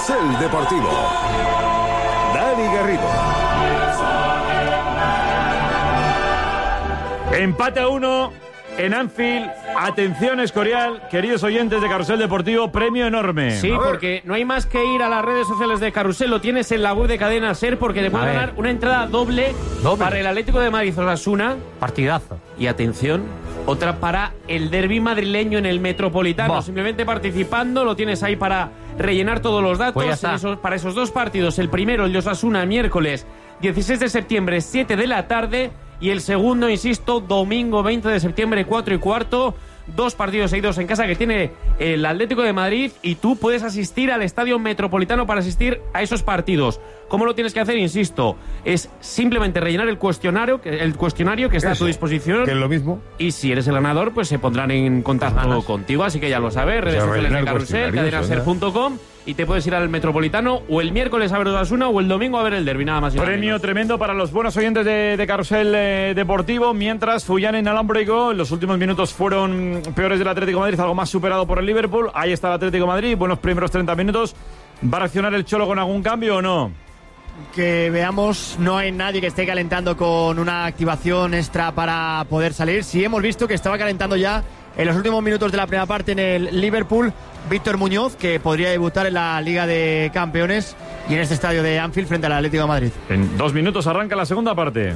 Carrusel Deportivo. Dani Garrido. Empate a 1 en Anfield. Atención, Escorial, queridos oyentes de Carrusel Deportivo, premio enorme. Sí, porque no hay más que ir a las redes sociales de Carrusel, lo tienes en la web de Cadena SER, porque te puedes ganar una entrada doble para el Atlético de Madrid Osasuna. Partidazo. Y atención, otra para el derbi madrileño en el Metropolitano. Simplemente participando, lo tienes ahí para rellenar todos los datos. Pues para esos dos partidos. El primero, el de Osasuna, miércoles 16 de septiembre, 7 de la tarde. Y el segundo, insisto, domingo 20 de septiembre, 4:15. 2 partidos seguidos en casa que tiene el Atlético de Madrid, y tú puedes asistir al Estadio Metropolitano para asistir a esos partidos. ¿Cómo lo tienes que hacer? Insisto, es simplemente rellenar el cuestionario que está a tu disposición. Que es lo mismo. Y si eres el ganador, pues se pondrán en contacto contigo, así que ya lo sabes, redes sociales de Carrusel, cadenaser.com, y te puedes ir al Metropolitano o el miércoles a ver Osasuna o el domingo a ver el derbi, nada más. Premio tremendo para los buenos oyentes de Carrusel Deportivo. Mientras Fullán en Alambrego, los últimos minutos fueron peores del Atlético de Madrid, algo más superado por el Liverpool. Ahí está el Atlético de Madrid, buenos primeros 30 minutos. ¿Va a reaccionar el Cholo con algún cambio o no? Que veamos, no hay nadie que esté calentando con una activación extra para poder salir. Sí hemos visto que estaba calentando ya en los últimos minutos de la primera parte en el Liverpool Víctor Muñoz, que podría debutar en la Liga de Campeones y en este estadio de Anfield frente al Atlético de Madrid. En 2 minutos arranca la segunda parte.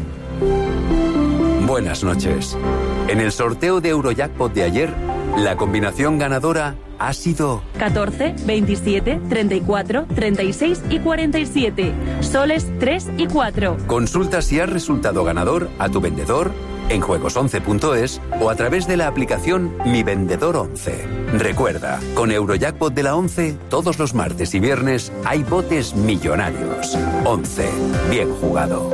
Buenas noches. En el sorteo de Eurojackpot de ayer, la combinación ganadora ha sido 14, 27, 34, 36 y 47. Soles 3 y 4. Consulta si has resultado ganador a tu vendedor en juegos11.es o a través de la aplicación Mi Vendedor 11. Recuerda, con Eurojackpot de la 11, todos los martes y viernes hay botes millonarios. 11. Bien jugado.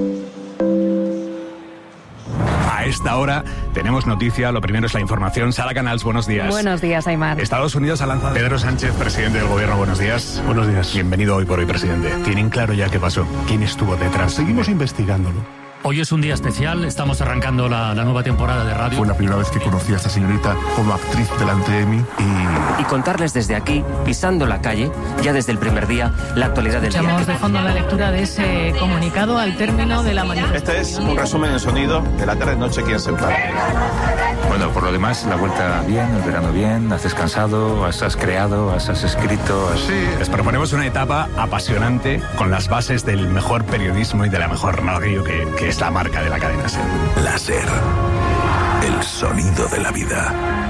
A esta hora tenemos noticia. Lo primero es la información. Sara Canals, buenos días. Buenos días, Aymar. Estados Unidos ha lanzado... Pedro Sánchez, presidente del gobierno, buenos días. Buenos días. Bienvenido hoy por hoy, presidente. ¿Tienen claro ya qué pasó? ¿Quién estuvo detrás? Seguimos investigándolo. Hoy es un día especial, estamos arrancando la nueva temporada de radio. Fue la primera vez que conocí a esta señorita como actriz delante de mí y contarles desde aquí, pisando la calle, ya desde el primer día, la actualidad del día. Escuchamos de fondo la lectura de ese comunicado al término de la manifestación. Este es un resumen en sonido de la tarde-noche aquí en Central. Bueno, por lo demás, la vuelta bien, el verano bien, has descansado, has creado, has escrito... Sí, les proponemos una etapa apasionante con las bases del mejor periodismo y de la mejor radio que es la marca de la cadena SER. La SER, el sonido de la vida.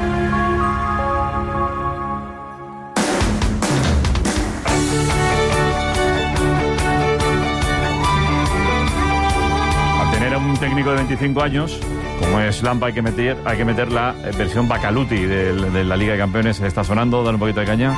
A tener a un técnico de 25 años, como es Lampa, hay que meter la versión Bacaluti de la Liga de Campeones. Está sonando, dale un poquito de caña.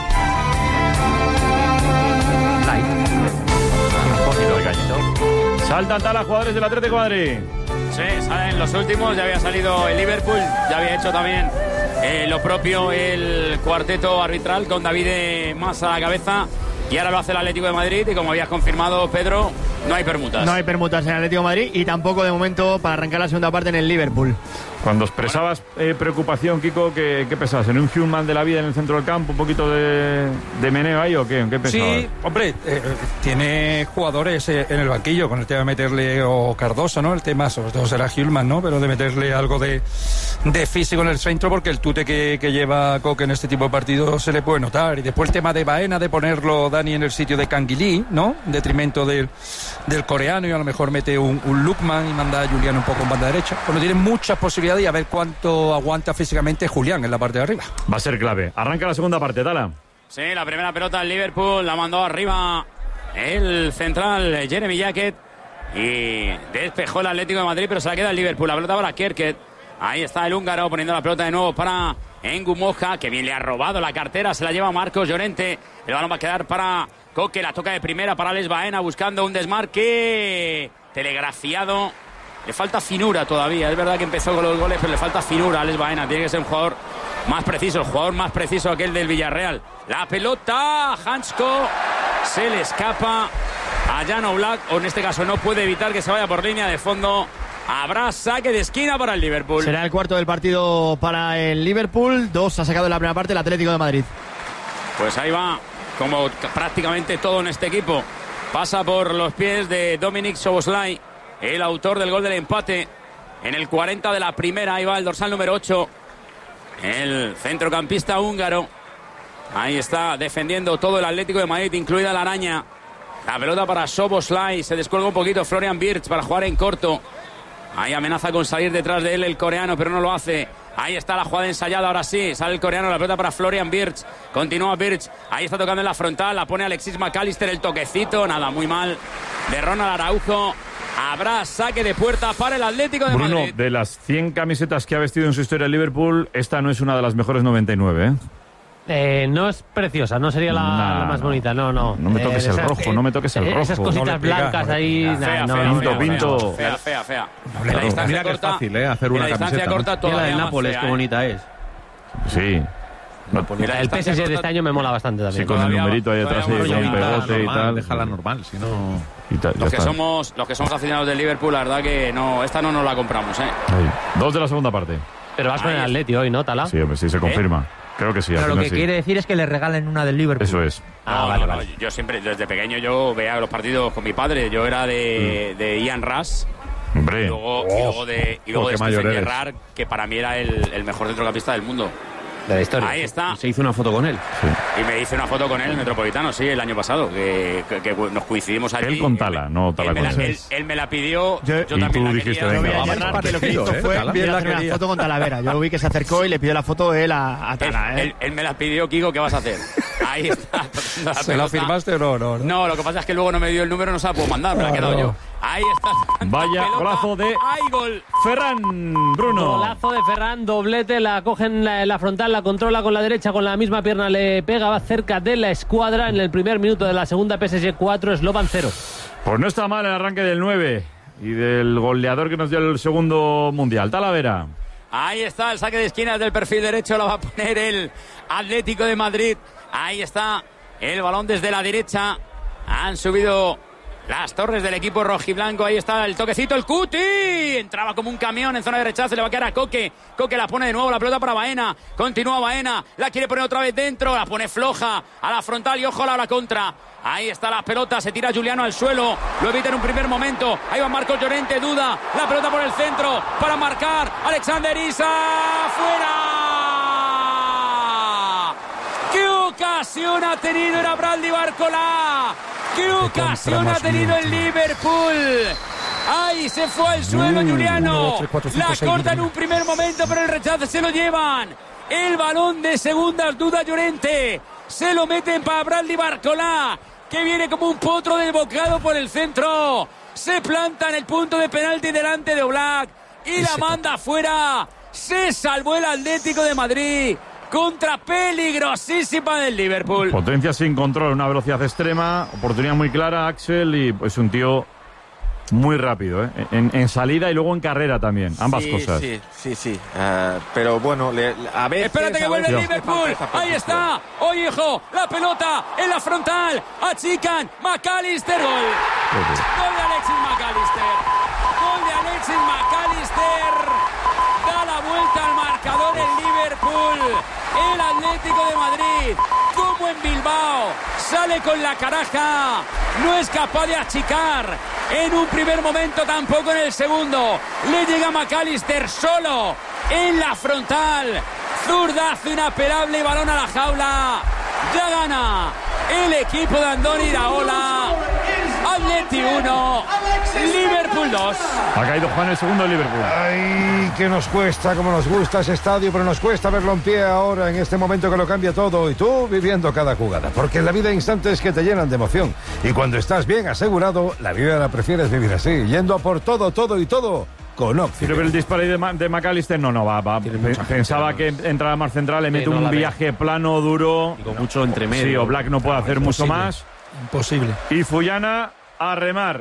Saltan a los jugadores del Atlético de Madrid. Sí, salen los últimos. Ya había salido el Liverpool, ya había hecho también lo propio el cuarteto arbitral con David Mas a la cabeza. Y ahora lo hace el Atlético de Madrid. Y como habías confirmado, Pedro, no hay permutas. No hay permutas en el Atlético de Madrid y tampoco de momento para arrancar la segunda parte en el Liverpool. Cuando expresabas preocupación, Kiko, ¿qué pensabas? ¿En un Human de la vida en el centro del campo? ¿Un poquito de meneo ahí o qué? ¿Qué pensabas? Sí, hombre, tiene jugadores en el banquillo con el tema de meterle, o Cardoso, ¿no? El tema, sobre todo será Human, ¿no? Pero de meterle algo de físico en el centro, porque el tute que lleva Coque en este tipo de partidos se le puede notar. Y después el tema de Baena, de ponerlo, Dani, en el sitio de Canguilí, ¿no? En detrimento del coreano, y a lo mejor mete un Lukman y manda a Julián un poco en banda derecha. Bueno, tiene muchas posibilidades y a ver cuánto aguanta físicamente Julián en la parte de arriba. Va a ser clave. Arranca la segunda parte, Tala. Sí, la primera pelota del Liverpool la mandó arriba el central Jeremy Jacket y despejó el Atlético de Madrid, pero se la queda el Liverpool. La pelota para Kerket. Ahí está el húngaro poniendo la pelota de nuevo para Engu Moja, que bien le ha robado la cartera, se la lleva Marcos Llorente. El balón va a quedar para Coque, la toca de primera para Alex Baena buscando un desmarque telegrafiado. Le falta finura todavía, es verdad que empezó con los goles, pero le falta finura a Alex Baena. Tiene que ser un jugador más preciso, el jugador más preciso aquel del Villarreal. La pelota, Hansko, se le escapa a Jan Oblak, o en este caso no puede evitar que se vaya por línea de fondo. Habrá saque de esquina para el Liverpool. Será el cuarto del partido para el Liverpool. 2 ha sacado en la primera parte el Atlético de Madrid. Pues ahí va como prácticamente todo en este equipo, pasa por los pies de Dominik Szoboszlai, el autor del gol del empate en el 40 de la primera. Ahí va el dorsal número 8, el centrocampista húngaro. Ahí está defendiendo todo el Atlético de Madrid, incluida la araña. La pelota para Szoboszlai, se descuelga un poquito Florian Wirtz para jugar en corto. Ahí amenaza con salir detrás de él el coreano, pero no lo hace. Ahí está la jugada ensayada, ahora sí, sale el coreano, la pelota para Florian Wirtz. Continúa Wirtz, ahí está tocando en la frontal, la pone Alexis McAllister, el toquecito, nada, muy mal de Ronald Araujo. Habrá saque de puerta para el Atlético de Bruno, Madrid. de las 100 camisetas que ha vestido en su historia el Liverpool, esta no es una de las mejores 99, ¿eh? No es preciosa, no sería la más bonita, no. No me toques el rojo, no me toques el rojo. Esas cositas blancas ahí... Fea. En la distancia corta, es fácil, hacer una camiseta. La de Nápoles, qué bonita es. Sí. El PSG de este año me mola bastante también. Sí, con el numerito ahí detrás, con un pegote y tal. Déjala normal, si no... Los que somos aficionados del Liverpool, la verdad que no, esta no nos la compramos, Ahí. 2 de la segunda parte. Pero vas con el Atleti hoy, ¿no, Tala? Sí, hombre, sí, se confirma. Creo que sí. Pero lo que sí. quiere decir es que le regalen una del Liverpool. Eso es. Vale. Yo siempre, desde pequeño, yo veía los partidos con mi padre. Yo era de Ian Rush. Hombre. Y luego de Stephen Gerrard, que para mí era el mejor centrocampista del mundo. De la historia. Ahí está. Se hizo una foto con él. Sí. Y me hice una foto con él en el Metropolitano, sí, el año pasado, que nos coincidimos allí. Él con Tala, no Tala con él. Él me la pidió, yo y también tú la dijiste, quería. venga, Gerrard, que lo que hizo fue hacer una foto con Talavera. Yo vi que se acercó y le pidió la foto él a Tala. Él me la pidió, Kiko, ¿qué vas a hacer? Ahí está. ¿Se la firmaste o no? No, lo que pasa es que luego no me dio el número, no se la puedo mandar, me la he quedado yo. Ahí está. Vaya golazo de gol. Ferran, Bruno. Golazo de Ferran, doblete, la coge en la frontal, la controla con la derecha, con la misma pierna le pega, va cerca de la escuadra en el primer minuto de la segunda. PSG 4, Slovan 0. Pues no está mal el arranque del 9 y del goleador que nos dio el segundo mundial, Talavera. Ahí está el saque de esquina del perfil derecho, la va a poner el Atlético de Madrid. Ahí está el balón desde la derecha. Han subido las torres del equipo rojiblanco. Ahí está el toquecito, el Cuti. Entraba como un camión en zona de rechazo. Le va a quedar a Coque. Coque la pone de nuevo. La pelota para Baena. Continúa Baena. La quiere poner otra vez dentro. La pone floja a la frontal. Y ojo a la contra. Ahí está la pelota. Se tira Juliano al suelo. Lo evita en un primer momento. Ahí va Marcos Llorente. Duda. La pelota por el centro. Para marcar. Alexander Isak. ¡Fuera! ¡Qué ocasión ha tenido! Era Bradley Barcola. ¡Qué ocasión ha tenido el Liverpool! ¡Ay, se fue al suelo Juliano! La corta en un primer momento, pero el rechazo se lo llevan. El balón de segundas, duda Llorente. Se lo meten para Bradley Barcola, que viene como un potro desbocado por el centro. Se planta en el punto de penalti delante de Oblak y la manda afuera. Se salvó el Atlético de Madrid contra peligrosísima del Liverpool. Potencia sin control, una velocidad extrema, oportunidad muy clara, Axel, y pues un tío muy rápido, ¿eh? En salida y luego en carrera también, ambas cosas. Sí. Pero bueno, a ver. Espérate que vuelve el Liverpool. Ahí está. Oye, hijo, la pelota en la frontal. Achican. McAllister. Gol. Gol de Alexis McAllister. Gol de Alexis McAllister. Da la vuelta al marcador el Liverpool. El Atlético de Madrid, como en Bilbao, sale con la caraja. No es capaz de achicar en un primer momento, tampoco en el segundo. Le llega McAllister solo en la frontal. Zurdazo inapelable y balón a la jaula. Ya gana el equipo de Andoni Iraola. Atleti 1, Liverpool 2. Ha caído Juan el segundo de Liverpool. Ay, que nos cuesta, como nos gusta ese estadio, pero nos cuesta verlo en pie ahora, en este momento que lo cambia todo, y tú viviendo cada jugada. Porque en la vida hay instantes que te llenan de emoción. Y cuando estás bien asegurado, la vida la prefieres vivir así, yendo a por todo y todo. Con Occident. Quiero ver el disparo de McAllister. No, va. Pensaba que entraba más central, le mete un viaje plano, duro. Y con mucho entre medio. Sí, Oblak no puede hacer mucho más. Imposible. Y Fullana a remar.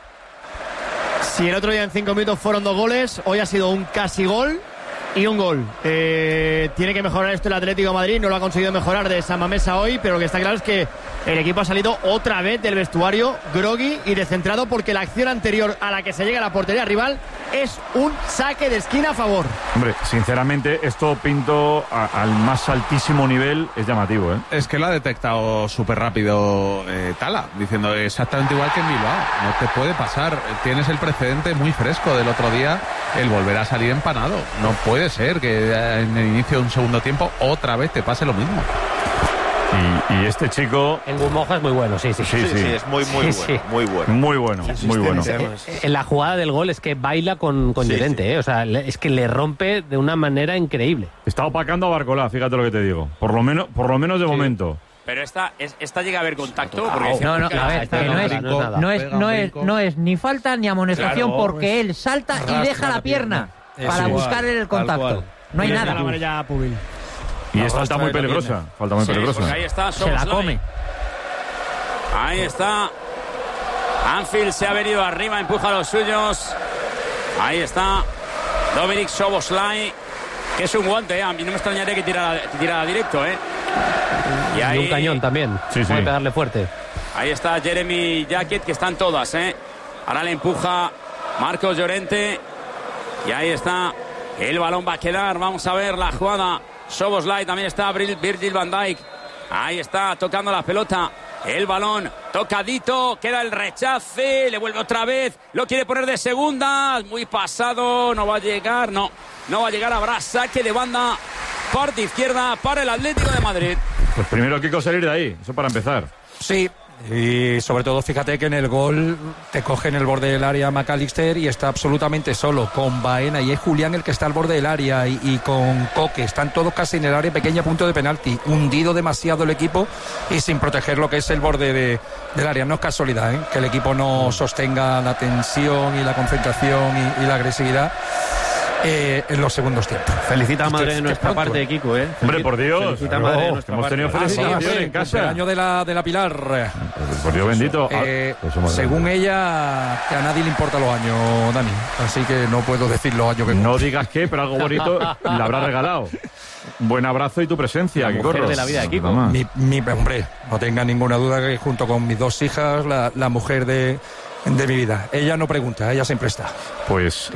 Si el otro día en 5 minutos fueron 2 goles, hoy ha sido un casi gol y un gol. Tiene que mejorar esto el Atlético de Madrid, no lo ha conseguido mejorar de San Mamesa hoy, pero lo que está claro es que el equipo ha salido otra vez del vestuario groggy y descentrado, porque la acción anterior a la que se llega a la portería rival es un saque de esquina a favor. Hombre, sinceramente, esto pinto al más altísimo nivel, es llamativo, ¿eh? Es que lo ha detectado súper rápido Tala, diciendo exactamente igual que en Bilbao. No te puede pasar. Tienes el precedente muy fresco del otro día, el volver a salir empanado. No puede ser que en el inicio de un segundo tiempo otra vez te pase lo mismo. Y este chico... En Gumoja es muy bueno, sí, es muy bueno. Muy bueno. En la jugada del gol es que baila con Llorente, o sea, es que le rompe de una manera increíble. Está opacando a Barcolá, fíjate lo que te digo. Por lo menos de momento. Pero esta llega a haber contacto. No es ni falta ni amonestación, claro, porque él salta y deja la pierna para buscar el contacto. No hay nada. Y es falta muy peligrosa. Ahí está, se la come. Ahí está. Anfield se ha venido arriba, empuja a los suyos. Ahí está Dominik Szoboszlai, que es un guante, A mí no me extrañaría que tirara directo, Y ahí, un cañón también. Puede pegarle fuerte. Ahí está Jeremy Jacket, que están todas, Ahora le empuja Marcos Llorente. Y ahí está. El balón va a quedar. Vamos a ver la jugada. Szoboszlai, también está Virgil van Dijk. Ahí está, tocando la pelota. El balón, tocadito, queda el rechace, le vuelve otra vez, lo quiere poner de segunda, muy pasado, no va a llegar, habrá saque de banda, parte izquierda para el Atlético de Madrid. Pues primero, Kiko, salir de ahí, eso para empezar. Sí. Y sobre todo, fíjate que en el gol te coge en el borde del área McAllister y está absolutamente solo, con Baena, y es Julián el que está al borde del área, y con Coque, están todos casi en el área pequeña, punto de penalti, hundido demasiado el equipo y sin proteger lo que es el borde del área. No es casualidad, que el equipo no sostenga la tensión y la concentración y la agresividad en los segundos tiempos. Felicita a madre de nuestra parte, Kiko, Hombre, por Dios. Felicita a madre de nuestra hemos tenido felicitaciones en casa. El año de la Pilar. Por Dios bendito. Según ella, que a nadie le importan los años, Dani. Así que no puedo decir los años que... No digas qué, pero algo bonito le habrá regalado. Un buen abrazo y tu presencia, Kiko. Mujer de la vida de Kiko. Hombre, no tenga ninguna duda que junto con mis dos hijas, la mujer de mi vida. Ella no pregunta, ella siempre está. Pues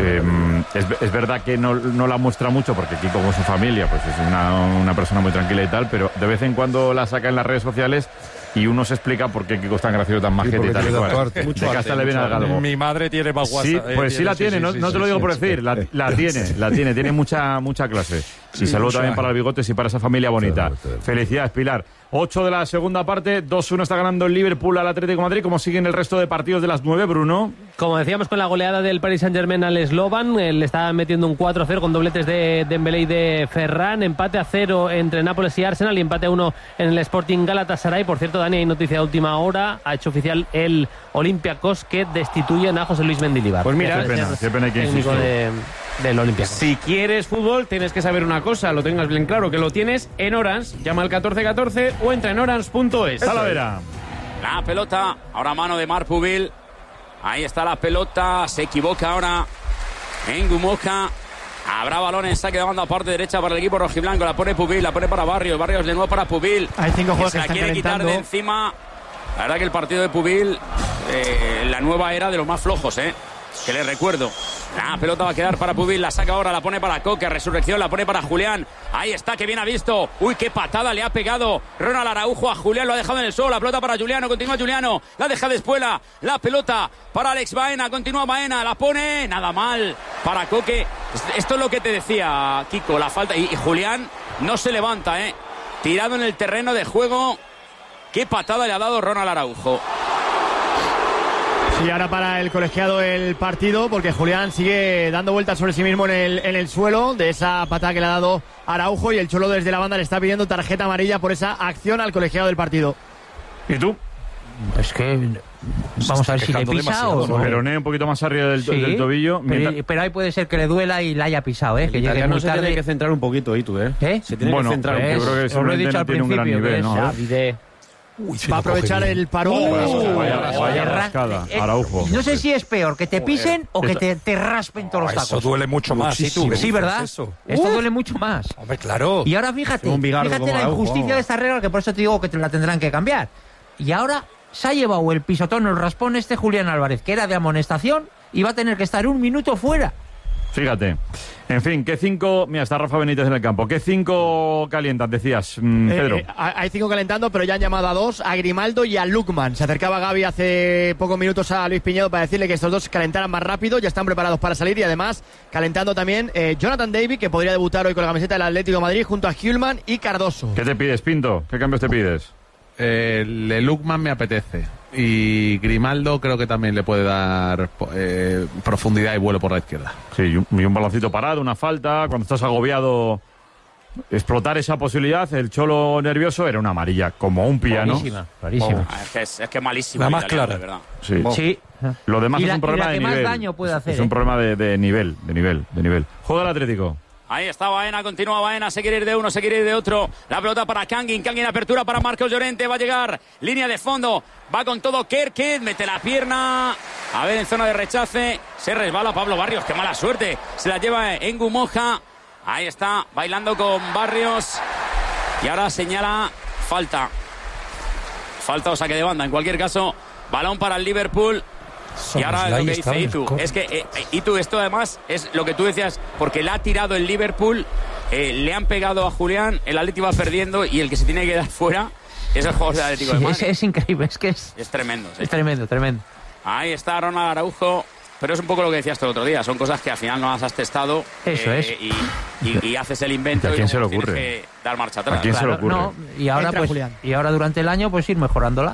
es verdad que no la muestra mucho, porque Kiko con su familia pues es una persona muy tranquila y tal, pero de vez en cuando la saca en las redes sociales y uno se explica por qué Kiko es tan gracioso, tan majete y tal y cual. De casa le viene al galgo. Mi madre tiene más WhatsApp. Sí, pues sí la tiene, no te lo digo por decir, la tiene mucha clase. Y saludo también para los bigotes y para esa familia bonita. Felicidades, Pilar. 8 de la segunda parte, 2-1 está ganando el Liverpool al Atlético de Madrid. ¿Cómo siguen el resto de partidos de las 9, Bruno? Como decíamos, con la goleada del Paris Saint-Germain al Slovan, le está metiendo un 4-0 con dobletes de Dembélé y de Ferran, empate a 0 entre Nápoles y Arsenal y empate a 1 en el Sporting Galatasaray. Por cierto, Dani, hay noticia de última hora, ha hecho oficial el Olympiacos que destituyen a José Luis Mendilibar. Pues mira, qué pena que técnico del Olympiacos. Si quieres fútbol, tienes que saber una cosa, lo tengas bien claro, que lo tienes en Orange. Llama al 1414 o entra en orange.es. Talavera. La pelota, ahora mano de Marc Pubil. Ahí está la pelota, se equivoca ahora en Gumoja. Habrá balón en saque de banda parte derecha para el equipo rojiblanco. La pone Pubil, la pone para Barrios de nuevo para Pubil. Hay 5 juegos que se la quiere quitar de encima. La verdad que el partido de Pubil, la nueva era de los más flojos, que les recuerdo. La pelota va a quedar para Pubil, la saca ahora, la pone para Coque, resurrección, la pone para Julián. Ahí está, que bien ha visto. Uy, qué patada le ha pegado Ronald Araujo a Julián, lo ha dejado en el suelo. La pelota para Juliano, continúa Juliano, la deja de espuela. La pelota para Alex Baena, continúa Baena, la pone, nada mal para Coque. Esto es lo que te decía, Kiko, la falta. Y Julián no se levanta, tirado en el terreno de juego. Qué patada le ha dado Ronald Araujo. Y ahora para el colegiado el partido, porque Julián sigue dando vueltas sobre sí mismo en el suelo de esa patada que le ha dado Araujo, y el Cholo desde la banda le está pidiendo tarjeta amarilla por esa acción al colegiado del partido. ¿Y tú? Es que vamos a ver si le pisa o no. Peroné un poquito más arriba del tobillo. Pero ahí puede ser que le duela y la haya pisado, que llegue muy tarde. Se tiene que centrar un poquito, ¿y tú, Se tiene que centrar un poco. Yo creo que seguramente no tiene un gran nivel, ¿no? Va a aprovechar el parón. Vaya rascada, Araujo. No sé si es peor que te pisen o que te raspen todos los tacos. Eso duele mucho más. Sí, ¿verdad? Esto duele mucho más. Hombre, claro. Y ahora fíjate la injusticia de esta regla, que por eso te digo que te la tendrán que cambiar. Y ahora se ha llevado el pisotón, el raspón Julián Álvarez, que era de amonestación, y va a tener que estar un minuto fuera. Fíjate. En fin, ¿qué 5? Mira, está Rafa Benítez en el campo. ¿Qué 5 calientan, decías, Pedro? Hay 5 calentando, pero ya han llamado a 2, a Grimaldo y a Lukman. Se acercaba Gaby hace pocos minutos a Luis Piñedo para decirle que estos dos calentaran más rápido, ya están preparados para salir y además calentando también Jonathan David, que podría debutar hoy con la camiseta del Atlético de Madrid junto a Hjulman y Cardoso. ¿Qué te pides, Pinto? ¿Qué cambios te pides? El Lukman me apetece. Y Grimaldo creo que también le puede dar profundidad y vuelo por la izquierda. Sí, y un baloncito parado, una falta. Cuando estás agobiado, explotar esa posibilidad. El Cholo nervioso era una amarilla, como un piano. Clarísima. Es que malísimo. La más clara. De verdad. Sí. Lo demás es un problema de nivel. Más daño puede hacer, es un problema de nivel. Juega el Atlético. Ahí está Baena, continúa Baena, se quiere ir de uno, se quiere ir de otro. La pelota para Kangin apertura para Marcos Llorente, va a llegar, línea de fondo, va con todo Kerkez, mete la pierna, a ver en zona de rechace, se resbala Pablo Barrios, qué mala suerte, se la lleva Engu Moja, ahí está, bailando con Barrios, y ahora señala falta o saque de banda, en cualquier caso, balón para el Liverpool. Y ahora lo que dice Itu, es que Itu, esto además es lo que tú decías, porque le ha tirado el Liverpool, le han pegado a Julián, el Atlético va perdiendo y el que se tiene que dar fuera es el jugador del Atlético de Madrid. Es increíble, es tremendo. Sí. Es tremendo. Ahí está Ronald Araujo, pero es un poco lo que decías tú el otro día, son cosas que al final no las has testado. Eso es. Y haces el invento ¿A quién y se le ocurre? tienes que dar marcha atrás. ¿A quién se le ocurre? No, y ahora durante el año pues ir mejorándola.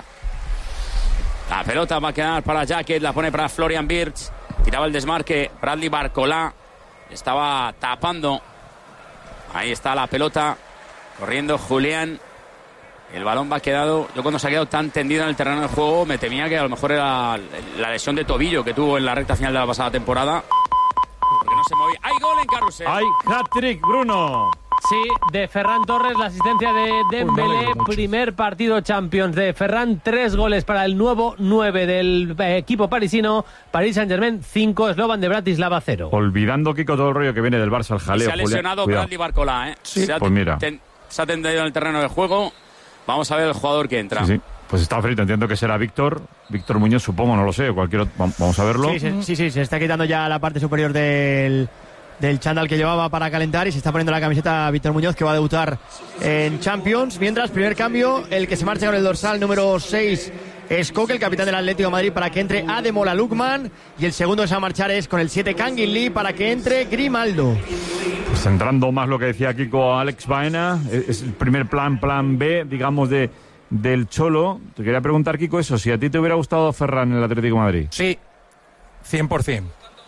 La pelota va a quedar para Jacket, la pone para Florian Wirtz. Tiraba el desmarque Bradley Barcola. Estaba tapando. Ahí está la pelota. Corriendo Julián. El balón va quedado. Yo cuando se ha quedado tan tendido en el terreno del juego me temía que a lo mejor era la lesión de tobillo que tuvo en la recta final de la pasada temporada. Porque no se movía. ¡Hay gol en Carrusel! ¡Hay hat-trick, Bruno! Sí, de Ferran Torres, la asistencia de Dembélé, primer partido Champions de Ferran, 3 goles para el nuevo 9 del equipo parisino, Paris Saint-Germain 5, Slovan de Bratislava 0. Olvidando, Kiko, todo el rollo que viene del Barça, el jaleo. Se ha lesionado Bradley Barcola, ¿eh? Sí. Pues mira. Se ha tendido en el terreno de juego. Vamos a ver el jugador que entra. Sí. Pues está frito, entiendo que será Víctor Muñoz, supongo, no lo sé, cualquier otro. Vamos a verlo. Sí, se está quitando ya la parte superior del chándal que llevaba para calentar y se está poniendo la camiseta Víctor Muñoz, que va a debutar en Champions. Mientras, primer cambio, el que se marcha con el dorsal número 6 es Koke, el capitán del Atlético de Madrid, para que entre Ademola Lookman, y el segundo que se va a marchar es con el 7 Kangin Lee para que entre Grimaldo. Pues centrando más lo que decía Kiko, Alex Baena, es el primer plan B, digamos, del Cholo. Te quería preguntar, Kiko, eso, si a ti te hubiera gustado Ferran en el Atlético de Madrid. Sí, 100%.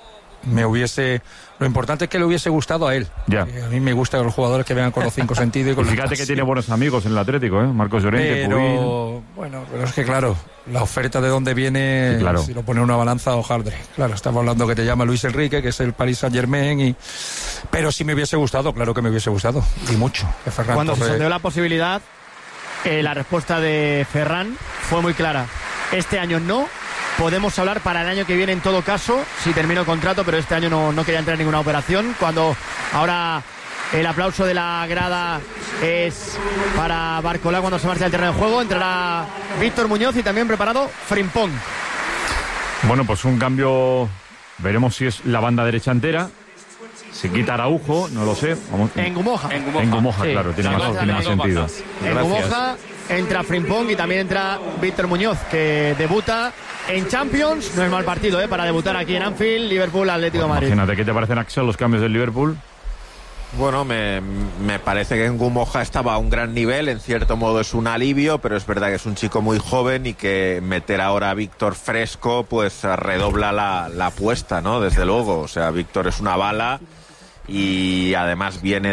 Lo importante es que le hubiese gustado a él. Ya. A mí me gustan los jugadores que vengan con los 5 sentidos. Y con fíjate que tiene buenos amigos en el Atlético, Marcos Llorente, pero es que claro, la oferta de dónde viene, sí, claro. Si lo pone en una balanza, hojaldre. Claro, estamos hablando que te llama Luis Enrique, que es el Paris Saint-Germain, pero sí me hubiese gustado, claro que me hubiese gustado, y mucho. Cuando se sondeó la posibilidad, la respuesta de Ferran fue muy clara. Este año no. Podemos hablar para el año que viene en todo caso, si termino contrato, pero este año no quería entrar en ninguna operación. Cuando ahora el aplauso de la grada es para Barcola cuando se marcha del terreno de juego, entrará Víctor Muñoz y también preparado Frimpong. Bueno, pues un cambio, veremos si es la banda derecha entera. Se quita Araujo, no lo sé. Engu Moja, sí. Claro, tiene más sentido. Engu Moja, entra Frimpong y también entra Víctor Muñoz, que debuta en Champions. No es mal partido para debutar aquí en Anfield. Liverpool, Atlético de Madrid. Imagínate, ¿qué te parecen, Axel, los cambios del Liverpool? Bueno, me parece que Engu Moja estaba a un gran nivel, en cierto modo es un alivio, pero es verdad que es un chico muy joven y que meter ahora a Víctor fresco pues redobla la apuesta, ¿no? Desde luego, o sea, Víctor es una bala y además viene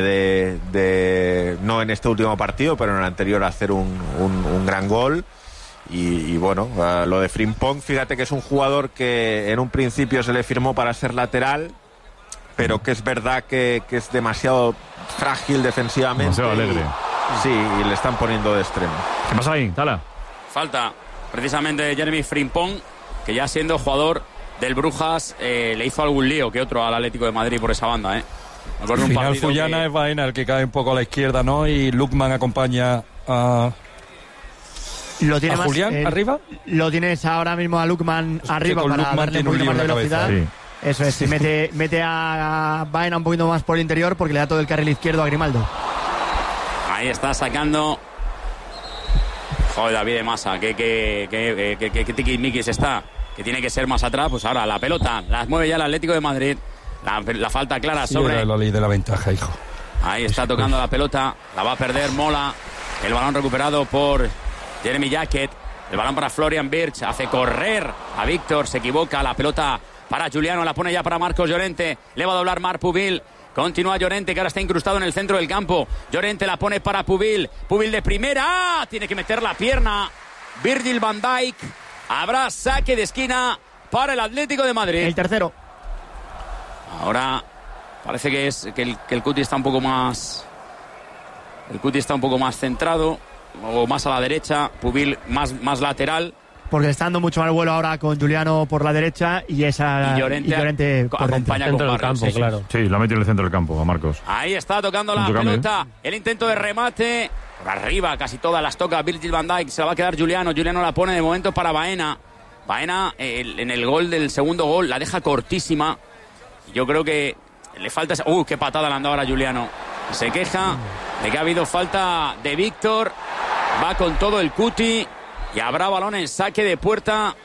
de no en este último partido, pero en el anterior a hacer un gran gol. Y bueno, lo de Frimpong, fíjate que es un jugador que en un principio se le firmó para ser lateral, pero que es verdad que es demasiado frágil defensivamente. Demasiado alegre. Sí, y le están poniendo de extremo. ¿Qué pasa ahí, Tala? Falta precisamente de Jeremy Frimpong, que ya siendo jugador del Brujas le hizo algún lío que otro al Atlético de Madrid por esa banda, Al final Fullana es Baena el que cae un poco a la izquierda, ¿no? Y Lookman acompaña a... ¿Lo tiene Julián arriba? Lo tienes ahora mismo a Lookman arriba para darle un poquito más de velocidad. Sí. Eso es, mete a Baena un poquito más por el interior porque le da todo el carril izquierdo a Grimaldo. Ahí está sacando. Joder, David de Masa, que tiquismiquis está, que tiene que ser más atrás. Pues ahora la pelota la mueve ya el Atlético de Madrid. La falta clara sobre. La ley de la ventaja, hijo. Ahí está tocando la pelota, la va a perder Mola. El balón recuperado por Jeremy Jacket. El balón para Florian Wirtz, hace correr a Víctor, se equivoca, la pelota para Juliano, la pone ya para Marcos Llorente. Le va a doblar Marc Pubil. Continúa Llorente, que ahora está incrustado en el centro del campo. Llorente la pone para Pubil. Pubil de primera. ¡Ah! Tiene que meter la pierna Virgil van Dijk. Habrá saque de esquina para el Atlético de Madrid. El tercero. Ahora parece que el Cuti está un poco más. El Cuti está un poco más centrado. O más a la derecha. Pubil más lateral. Porque le está dando mucho más vuelo ahora con Juliano por la derecha y Llorente por acompaña dentro con del campo, sí, claro. Sí, lo ha metido en el centro del campo a Marcos. Ahí está tocando la pelota. El intento de remate. Por arriba, casi todas las toca Virgil van Dijk. Se la va a quedar Juliano. Juliano la pone de momento para Baena. Baena en el gol del segundo gol la deja cortísima. Yo creo que le falta esa. Qué patada le han dado ahora a Juliano. Se queja de que ha habido falta de Víctor. Va con todo el Cuti. Y habrá balón en saque de puerta.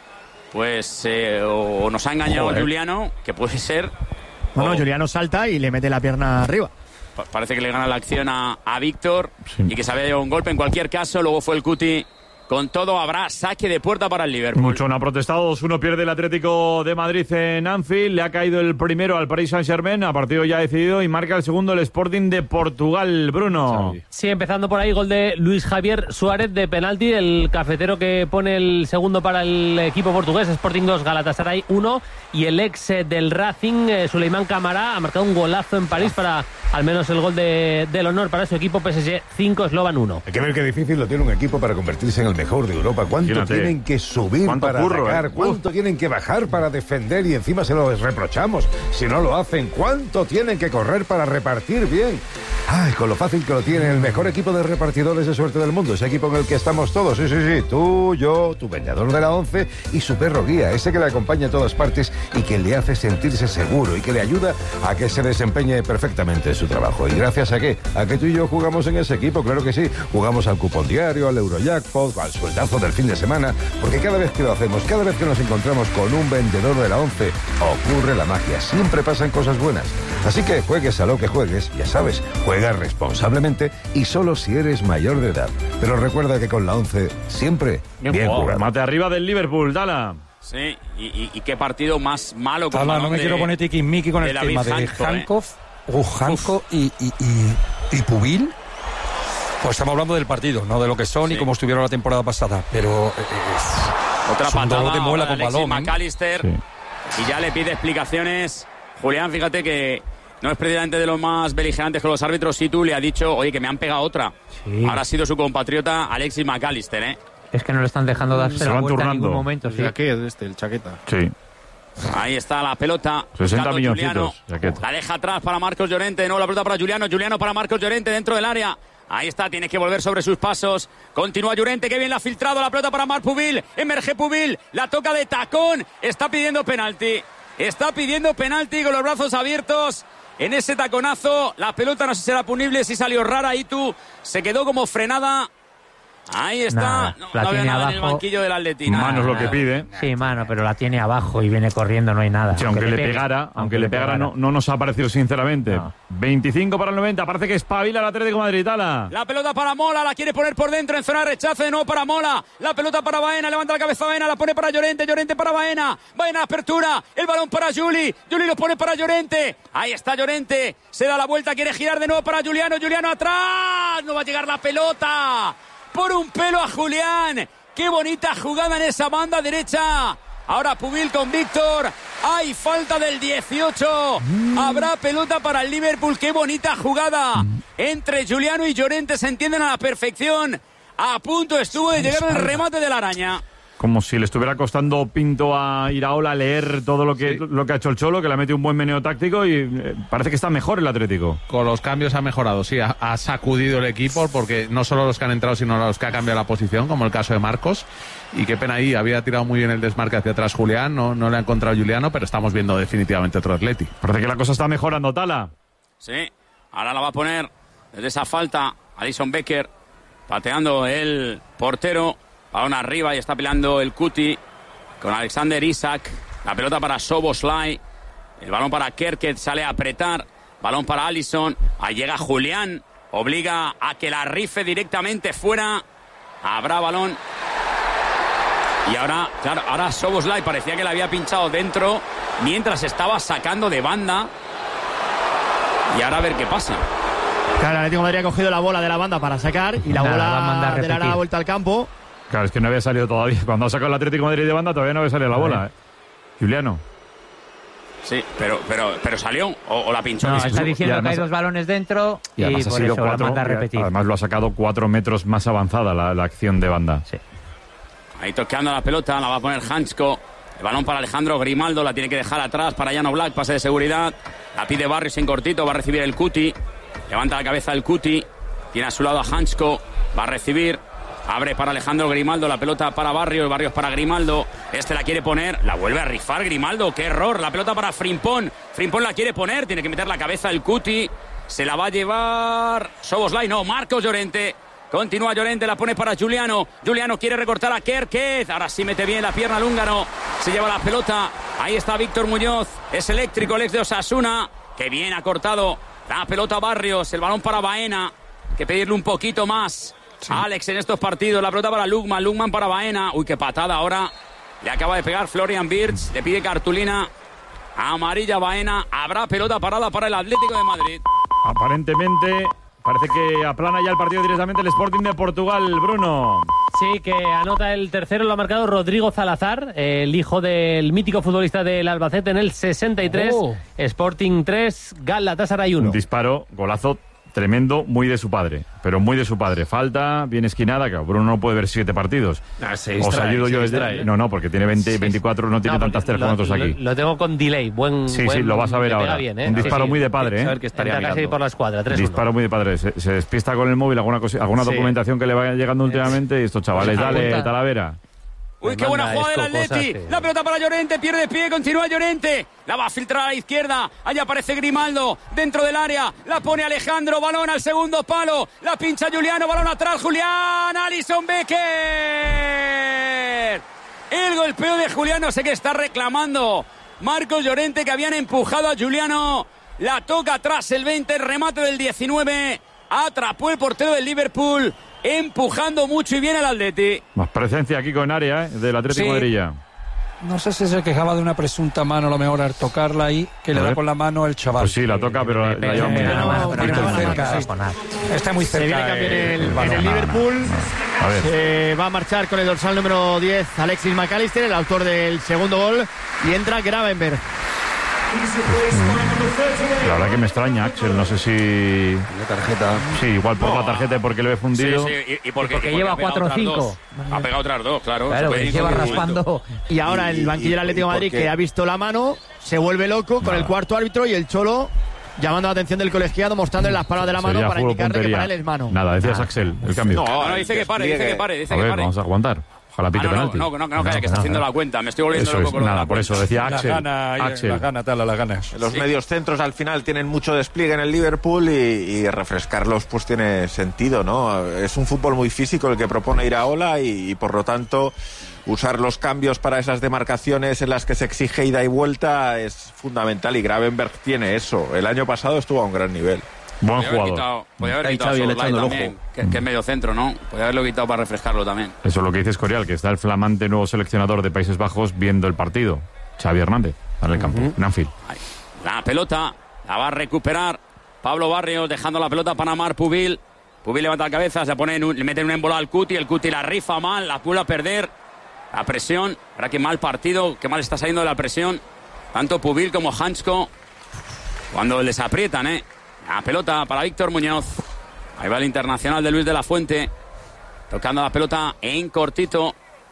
Pues o nos ha engañado Juliano, que puede ser. Bueno, Juliano salta y le mete la pierna arriba. Parece que le gana la acción a Víctor, sí. Y que se había llevado un golpe. En cualquier caso, luego fue el Cuti. Con todo habrá saque de puerta para el Liverpool. Mucho no ha protestado, 2-1 pierde el Atlético de Madrid en Anfield. Le ha caído el primero al Paris Saint-Germain, a partido ya decidido, y marca el segundo el Sporting de Portugal. Bruno. Sí, empezando por ahí, gol de Luis Javier Suárez de penalti, el cafetero que pone el segundo para el equipo portugués. Sporting 2, Galatasaray 1, y el ex del Racing, Souleymane Camara, ha marcado un golazo en París para al menos el gol del honor para su equipo. PSG 5, Slovan 1. Hay que ver qué difícil lo tiene un equipo para convertirse en el mejor de Europa. ¿Cuánto tienen que subir para atacar? ¿Cuánto tienen que bajar para defender? Y encima se lo reprochamos si no lo hacen. ¿Cuánto tienen que correr para repartir bien? Ay, con lo fácil que lo tiene el mejor equipo de repartidores de suerte del mundo. Ese equipo en el que estamos todos. Sí. Tú, yo, tu vendedor de la 11 y su perro guía. Ese que le acompaña a todas partes y que le hace sentirse seguro y que le ayuda a que se desempeñe perfectamente en su trabajo. ¿Y gracias a qué? A que tú y yo jugamos en ese equipo. Claro que sí. Jugamos al cupón diario, al Eurojackpot, al sueldazo del fin de semana, porque cada vez que lo hacemos, cada vez que nos encontramos con un vendedor de la 11, ocurre la magia, siempre pasan cosas buenas. Así que juegues a lo que juegues, ya sabes, juega responsablemente y solo si eres mayor de edad. Pero recuerda que con la 11 siempre bien jugado. Mate arriba del Liverpool, Dala. Sí, y qué partido más malo. Dala, no me quiero poner tiquismiqui con el tema de Hancock y Pubil. Pues estamos hablando del partido, no de lo que son y cómo estuvieron la temporada pasada. Pero otra patada de muela con balón. McAllister, y ya le pide explicaciones. Julián, fíjate que no es precisamente de los más beligerantes con los árbitros. Si tú le ha dicho, oye, que me han pegado otra. Sí. Ahora ha sido su compatriota Alexis McAllister, ¿eh? Es que no le están dejando darse la vuelta en ningún momento. Sí. El chaqueta. Sí. Ahí está la pelota. 60 milloncitos. La deja atrás para Marcos Llorente. No, la pelota para Juliano. Juliano para Marcos Llorente dentro del área. Ahí está, tiene que volver sobre sus pasos. Continúa Llorente, que bien la ha filtrado. La pelota para Marc Pubil. Emerge Pubil. La toca de tacón. Está pidiendo penalti. Está pidiendo penalti con los brazos abiertos. En ese taconazo, la pelota no sé si será punible, si salió rara. Itu se quedó como frenada. Ahí está. No había nada abajo en el banquillo del Atlético. Mano es lo que pide. Sí, mano, pero la tiene abajo y viene corriendo, no hay nada. Sí, aunque le pegara, no nos ha parecido sinceramente. No. 25 para el 90, parece que espabila el Atlético de Madrid. Tala. La pelota para Mola, la quiere poner por dentro en zona de rechazo, de nuevo para Mola. La pelota para Baena, levanta la cabeza Baena, la pone para Llorente, Llorente para Baena. Baena apertura, el balón para Juli lo pone para Llorente. Ahí está Llorente, se da la vuelta, quiere girar de nuevo para Juliano atrás, no va a llegar la pelota. Por un pelo a Julián. Qué bonita jugada en esa banda derecha. Ahora Pubil con Víctor. Hay falta del 18. Habrá pelota para el Liverpool. Qué bonita jugada. Entre Juliano y Llorente se entienden a la perfección. A punto estuvo de llegar el remate de la araña. Como si le estuviera costando Pinto a Iraola leer todo lo que ha hecho el Cholo, que le ha metido un buen meneo táctico y parece que está mejor el Atlético. Con los cambios ha mejorado, sí, ha sacudido el equipo, porque no solo los que han entrado, sino los que ha cambiado la posición, como el caso de Marcos. Y qué pena ahí, había tirado muy bien el desmarque hacia atrás Julián, no le ha encontrado Juliano, pero estamos viendo definitivamente otro Atleti. Parece que la cosa está mejorando, Tala. Sí, ahora la va a poner desde esa falta Alisson Becker, pateando el portero. Balón arriba y está peleando el Cuti con Alexander Isak. La pelota para Szoboszlai. El balón para Kerket, sale a apretar. Balón para Alisson. Ahí llega Julián. Obliga a que la rife directamente fuera. Habrá balón. Y ahora, claro, ahora Szoboszlai parecía que le había pinchado dentro mientras estaba sacando de banda. Y ahora a ver qué pasa. Claro, el Atlético de Madrid ha cogido la bola de la banda para sacar y la bola de la vuelta al campo. Claro, es que no había salido todavía. Cuando ha sacado el Atlético de Madrid de banda todavía no había salido la bola. Juliano. Sí, pero salió o la pinchó. No, está diciendo además, que hay 2 balones dentro y por eso la manda a repetir. Además lo ha sacado 4 metros más avanzada la acción de banda. Sí. Ahí tocando la pelota, la va a poner Hansko. El balón para Alejandro Grimaldo, la tiene que dejar atrás para Jan Oblak, pase de seguridad. La pide Barrios en cortito, va a recibir el Cuti. Levanta la cabeza el Cuti. Tiene a su lado a Hansko, va a recibir. Abre para Alejandro Grimaldo, la pelota para Barrios para Grimaldo. Este la quiere poner, la vuelve a rifar Grimaldo, qué error. La pelota para Frimpong. Frimpong la quiere poner, tiene que meter la cabeza el Cuti. Se la va a llevar Szoboszlai, no, Marcos Llorente. Continúa Llorente, la pone para Juliano. Juliano quiere recortar a Kerkez. Ahora sí mete bien la pierna al húngaro. Se lleva la pelota. Ahí está Víctor Muñoz. Es eléctrico el ex de Osasuna. Que bien ha cortado la pelota Barrios. El balón para Baena. Hay que pedirle un poquito más. Sí. Alex en estos partidos. La pelota para Lukman para Baena. Uy, qué patada ahora. Le acaba de pegar Florian Wirtz. Le pide cartulina amarilla Baena. Habrá pelota parada para el Atlético de Madrid. Aparentemente parece que aplana ya el partido directamente el Sporting de Portugal, Bruno. Sí, que anota el tercero, lo ha marcado Rodrigo Salazar, el hijo del mítico futbolista del Albacete en el 63. Sporting 3, Galatasaray 1. Un disparo, golazo tremendo, muy de su padre. Pero muy de su padre. Falta, bien esquinada, que Bruno no puede ver 7 partidos. Os ayudo yo desde... No, porque tiene 24, no tiene tantas 3 como otros aquí. Lo tengo con delay. Sí, lo vas a ver ahora. Bien, un disparo muy de padre, ¿eh? Está casi por la escuadra. 3-1. Disparo muy de padre. Se despista con el móvil, alguna documentación que le vaya llegando últimamente. Y estos chavales, dale, Talavera. Uy, qué buena jugada del Atleti. La pelota para Llorente, pierde pie, continúa Llorente. La va a filtrar a la izquierda. Allá aparece Grimaldo dentro del área. La pone Alejandro, balón al segundo palo. La pincha Juliano, balón atrás, Julián. Alisson Becker. El golpeo de Juliano, sé que está reclamando Marcos Llorente, que habían empujado a Juliano. La toca atrás el 20, remate del 19. Atrapó el portero del Liverpool. Empujando mucho y bien el Atleti. Más presencia aquí con área del Atlético de Madrid. No sé si se quejaba de una presunta mano, a lo mejor al tocarla ahí, que le da con la mano el chaval. Pues sí, la toca, pero la lleva muy cerca. Está muy cerca. Se viene a cambiar el Liverpool. Se va a marchar con el dorsal número 10 Alexis McAllister, el autor del segundo gol, y entra Gravenberch. La verdad que me extraña, Axel, no sé si... La tarjeta. Sí, igual por la tarjeta y porque lo he fundido. Sí, y porque lleva 4 o 5. Ha pegado otras 2, claro. Claro, que lleva raspando. Y ahora el banquillo del Atlético de Madrid, que ha visto la mano, se vuelve loco con el cuarto árbitro y el Cholo llamando la atención del colegiado, mostrándole las palmas de la mano para indicarle que para él es mano. Nada, decías Axel, el cambio. No, dice que pare. A ver, vamos a aguantar. Ojalá pite penalti. No, que está haciendo la cuenta. Me estoy volviendo loco con nada, por eso decía Axel. Las ganas. Los medios centros al final tienen mucho despliegue en el Liverpool y refrescarlos pues tiene sentido, ¿no? Es un fútbol muy físico el que propone Iraola y por lo tanto usar los cambios para esas demarcaciones en las que se exige ida y vuelta es fundamental y Gravenberch tiene eso. El año pasado estuvo a un gran nivel. Buen jugador. Podría haber quitado Szoboszlai también, que es medio centro, ¿no? Podría haberlo quitado para refrescarlo también. Eso es lo que dice Escorial, que está el flamante nuevo seleccionador de Países Bajos viendo el partido. Xavi Hernández, en el campo, en Anfield. La pelota la va a recuperar Pablo Barrios, dejando la pelota para Amar Pubil. Pubil levanta la cabeza, le mete un embolado al Cuti, el Cuti la rifa mal, la vuelve a perder. La presión, ahora que mal partido, que mal está saliendo de la presión. Tanto Pubil como Hansko, cuando les aprietan, La pelota para Víctor Muñoz. Ahí va el internacional de Luis de la Fuente. Tocando la pelota en cortito.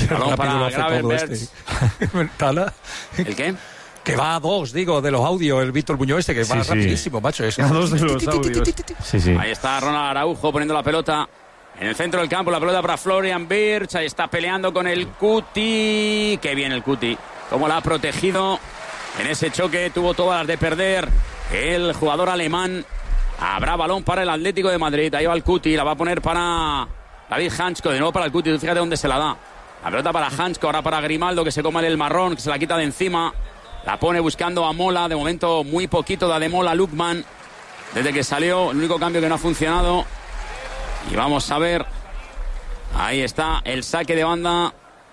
Balón para lo hace todo Gravenberch. Tala. ¿El qué? Que va a 2, digo, de los audios, el Víctor Muñoz que va rapidísimo, macho. A 2 de los audios. Sí. Ahí está Ronald Araujo poniendo la pelota en el centro del campo, la pelota para Florian Wirtz. Ahí está peleando con el Cuti. Qué bien el Cuti. Cómo la ha protegido en ese choque. Tuvo todas las de perder el jugador alemán. Habrá balón para el Atlético de Madrid. Ahí va el Cuti. La va a poner para David Hansko. De nuevo para el Cuti. Fíjate dónde se la da. La pelota para Hansko. Ahora para Grimaldo, que se come el marrón, que se la quita de encima. La pone buscando a Mola. De momento muy poquito da de Mola Lukman. Desde que salió, el único cambio que no ha funcionado. Y vamos a ver. Ahí está el saque de banda.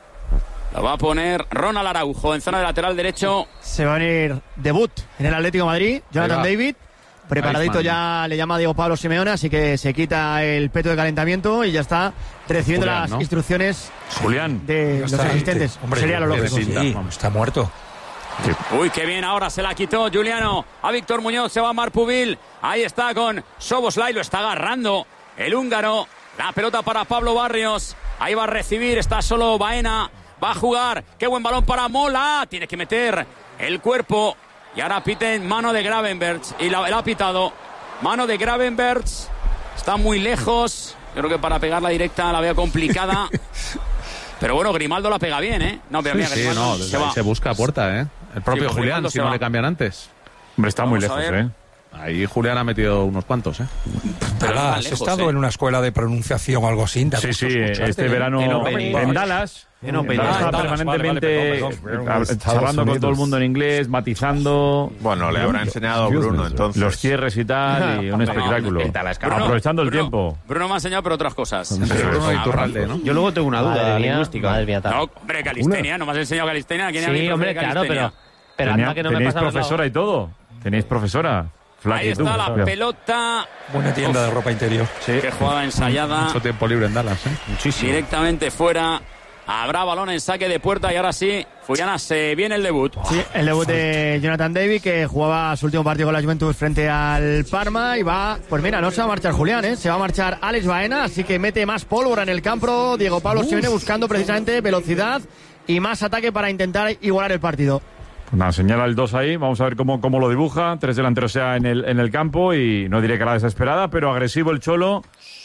Lo va a poner Ronald Araujo en zona de lateral derecho. Se va a venir debut en el Atlético de Madrid. Jonathan David. Preparadito ya le llama Diego Pablo Simeone, así que se quita el peto de calentamiento y ya está recibiendo Julián, las ¿no? instrucciones Julián de los asistentes. Hombre, sería lo lógico. Sí, está muerto. Uy, qué bien, ahora se la quitó Juliano a Víctor Muñoz, se va Marpubil, ahí está con Soboslai, lo está agarrando el húngaro, la pelota para Pablo Barrios, ahí va a recibir, está solo Baena, va a jugar, qué buen balón para Mola, tiene que meter el cuerpo y ahora piten mano de Gravenberch y la ha pitado, mano de Gravenberch, está muy lejos, yo creo que para pegar la directa la veo complicada. Pero bueno, Grimaldo la pega bien, ¿eh? No, pero mira, Sí, Grimaldo no, desde ahí se busca puerta, ¿eh? El propio Sí, Julián, Grimaldo si se no va. le cambian antes. Hombre, está muy Vamos a lejos, ver. Ahí Julián ha metido unos cuantos, ¿eh? Pero has lejos, estado en una escuela de pronunciación o algo así. Sí, este verano en Dallas. Está permanentemente charlando con todo el mundo en inglés, matizando. Bueno, le habrá enseñado Bruno, entonces. Los cierres y tal, y un espectáculo. Aprovechando el tiempo. Bruno me ha enseñado, pero otras cosas. Bruno Iturralde, ¿no? Yo luego tengo una duda lingüística. Madre mía, No, hombre, calistenia, no me has enseñado calistenia. ¿Quién era mi sí, profe hombre, de claro, calistenia? pero anda que no me Tenéis pasa profesora y todo. Tenéis profesora. Ahí está la pelota. Buena tienda de ropa interior. Qué jugada ensayada. Mucho tiempo libre en Dallas, ¿eh? Muchísimo. Directamente fuera. Habrá balón en saque de puerta y ahora sí, Fuyana, se viene el debut. Sí, el debut de Jonathan David, que jugaba su último partido con la Juventus frente al Parma y va, pues mira, no se va a marchar Julián, se va a marchar Alex Baena, así que mete más pólvora en el campo Diego Pablo Simeone buscando precisamente velocidad y más ataque para intentar igualar el partido. Pues nada, señala el 2 ahí, vamos a ver cómo lo dibuja. 3 delanteros ya en el campo y no diré que a la desesperada, pero agresivo el Cholo.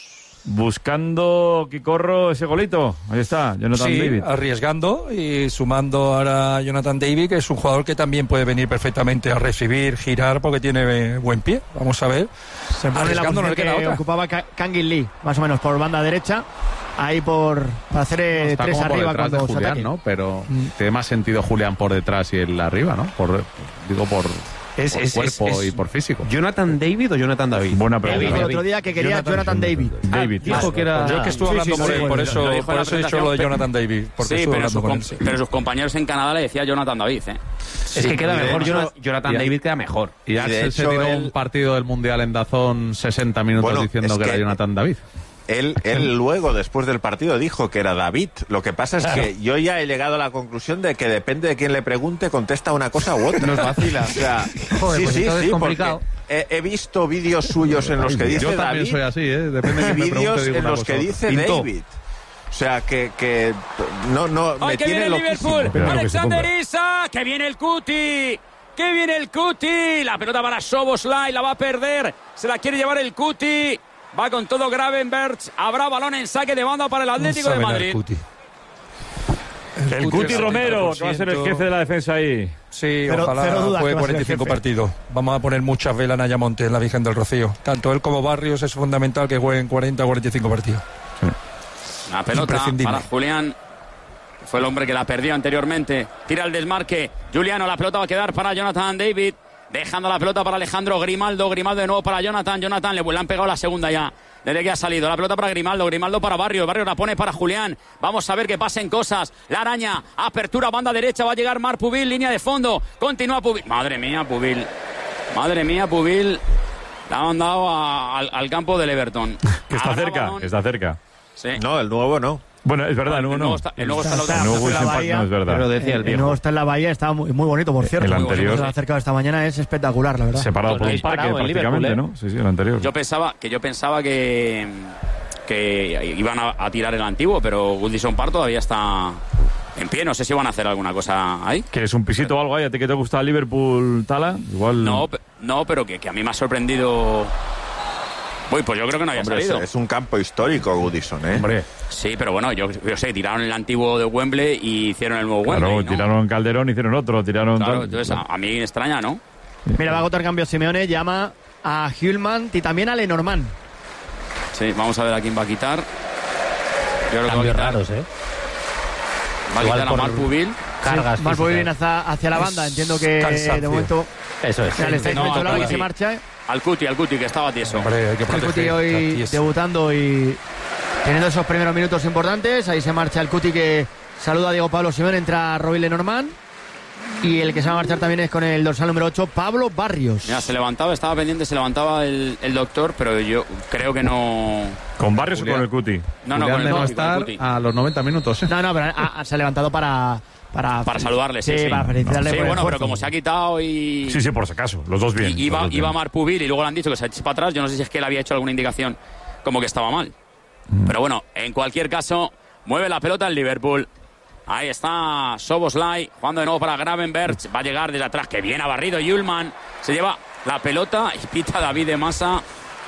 Buscando, Quicorro, ese golito. Ahí está, Jonathan David. Arriesgando y sumando ahora a Jonathan David, que es un jugador que también puede venir perfectamente a recibir, girar, porque tiene buen pie. Vamos a ver. Se pone la posición que ocupaba Kangin Lee, más o menos por banda derecha. Ahí para hacer Está 3 como por arriba detrás de cuando se Julián, ataque. ¿no? Pero tiene más sentido Julián por detrás y él arriba, ¿no? Por cuerpo y por físico. ¿Jonathan David o Jonathan David? Buena Dijo pregunta. el otro día que quería Jonathan David. Dijo que era... Yo es que estuve hablando con él, por eso he dicho lo de Jonathan David. Porque Sí, estuve pero hablando con él. pero sus compañeros en Canadá le decía Jonathan David, ¿eh? Es que queda y de mejor, hecho- Jonathan David queda mejor. Y Axel de se hecho, tiró él- un partido del Mundial en Dazón 60 minutos Bueno, diciendo es que era que- Jonathan David. Él luego, después del partido, dijo que era David. Lo que pasa es que yo ya he llegado a la conclusión de que depende de quién le pregunte, contesta una cosa u otra. Nos vacila. O sea, Joder, pues entonces es complicado. porque he visto vídeos suyos en los que dice Yo también David soy así, ¿eh? Depende de y quién me pregunte, vídeos digo en una los cosa que u dice otra. David. O sea, que no ¡Ay, me que tiene viene el loquísimo. Liverpool! ¡Alexander Isak! ¡Que viene el Cuti! ¡Que viene el Cuti! La pelota para Soboslai, la va a perder. Se la quiere llevar el Cuti. Va con todo Gravenberch. Habrá balón en saque de banda para el Atlético de Madrid. El Cuti Romero, que va a ser el jefe de la defensa ahí. Sí, Pero ojalá cero dudas juegue que va a ser el 45 jefe. partidos. Vamos a poner muchas velas en Ayamonte, en la Virgen del Rocío. Tanto él como Barrios es fundamental que jueguen 40 o 45 partidos. La pelota Imprescindible. para Julián. Fue el hombre que la perdió anteriormente. Tira el desmarque. Juliano, la pelota va a quedar para Jonathan David. Dejando la pelota para Alejandro Grimaldo. Grimaldo de nuevo para Jonathan. Jonathan le han pegado la segunda ya. Desde que ha salido. La pelota para Grimaldo. Grimaldo para Barrio. Barrio la pone para Julián. Vamos a ver que pasen cosas. La araña. Apertura, banda derecha. Va a llegar Marc Pubil. Línea de fondo. Continúa Pubil. Madre mía, Pubil. Madre mía, Pubil. La ha mandado al campo del Everton. Que está Habrá cerca, balón. está cerca. Sí. No, el nuevo no. Bueno, es verdad, el nuevo no. El nuevo está en la otra. El nuevo Está en la Wilson Park bahía, no es verdad. Pero decía el El viejo. nuevo está en la bahía, está muy bonito, por cierto. El anterior. Se lo ha acercado esta mañana, es espectacular, la verdad. Separado por Lo un parque disparado en prácticamente, Liverpool, ¿no? Sí, sí, el anterior. Yo pensaba que iban a tirar el antiguo, pero Goodison Park todavía está en pie. No sé si van a hacer alguna cosa ahí. ¿Quieres un pisito o algo ahí? ¿A ti que te gusta el Liverpool, Tala? Igual... No, pero que a mí me ha sorprendido... Uy, pues yo creo que no había salido. Es un campo histórico, Goodison, ¿eh? Hombre. Sí, pero bueno, yo sé, tiraron el antiguo de Wembley y hicieron el nuevo Wembley, Claro, ¿no? tiraron Calderón, hicieron otro, tiraron... Claro, entonces a mí me extraña, ¿no? Mira, va a agotar cambio Simeone, llama a Hjulmand y también a Lenormand. Sí, vamos a ver a quién va a quitar. Yo creo que Cambios raros, Va a quitar a Marpubil. Cargas sí, Marpubil viene hacia la banda, entiendo que de momento... Eso es. Le estáis metiendo la que se marcha. Al Cuti, que estaba tieso. Hombre, hay que El Cuti hoy debutando y teniendo esos primeros minutos importantes. Ahí se marcha el Cuti, que saluda a Diego Pablo Simeone, entra Robin Lenormand. Y el que se va a marchar también es con el dorsal número 8, Pablo Barrios. Mira, estaba pendiente, se levantaba el doctor, pero yo creo que no... ¿Con Barrios o con el Cuti? No, con el no estar a los 90 minutos. No, pero se ha levantado para saludarle, sí. Para felicitarle por el bueno, esfuerzo. pero como se ha quitado y... Sí, por si acaso, los dos bien. Iba Marpubil y luego le han dicho que se eche para atrás. Yo no sé si es que él había hecho alguna indicación como que estaba mal. Pero bueno, en cualquier caso, mueve la pelota el Liverpool. Ahí está Szoboszlai, jugando de nuevo para Gravenberch. Va a llegar desde atrás, que bien ha barrido Hjulmand. Se lleva la pelota y pita David de Massa.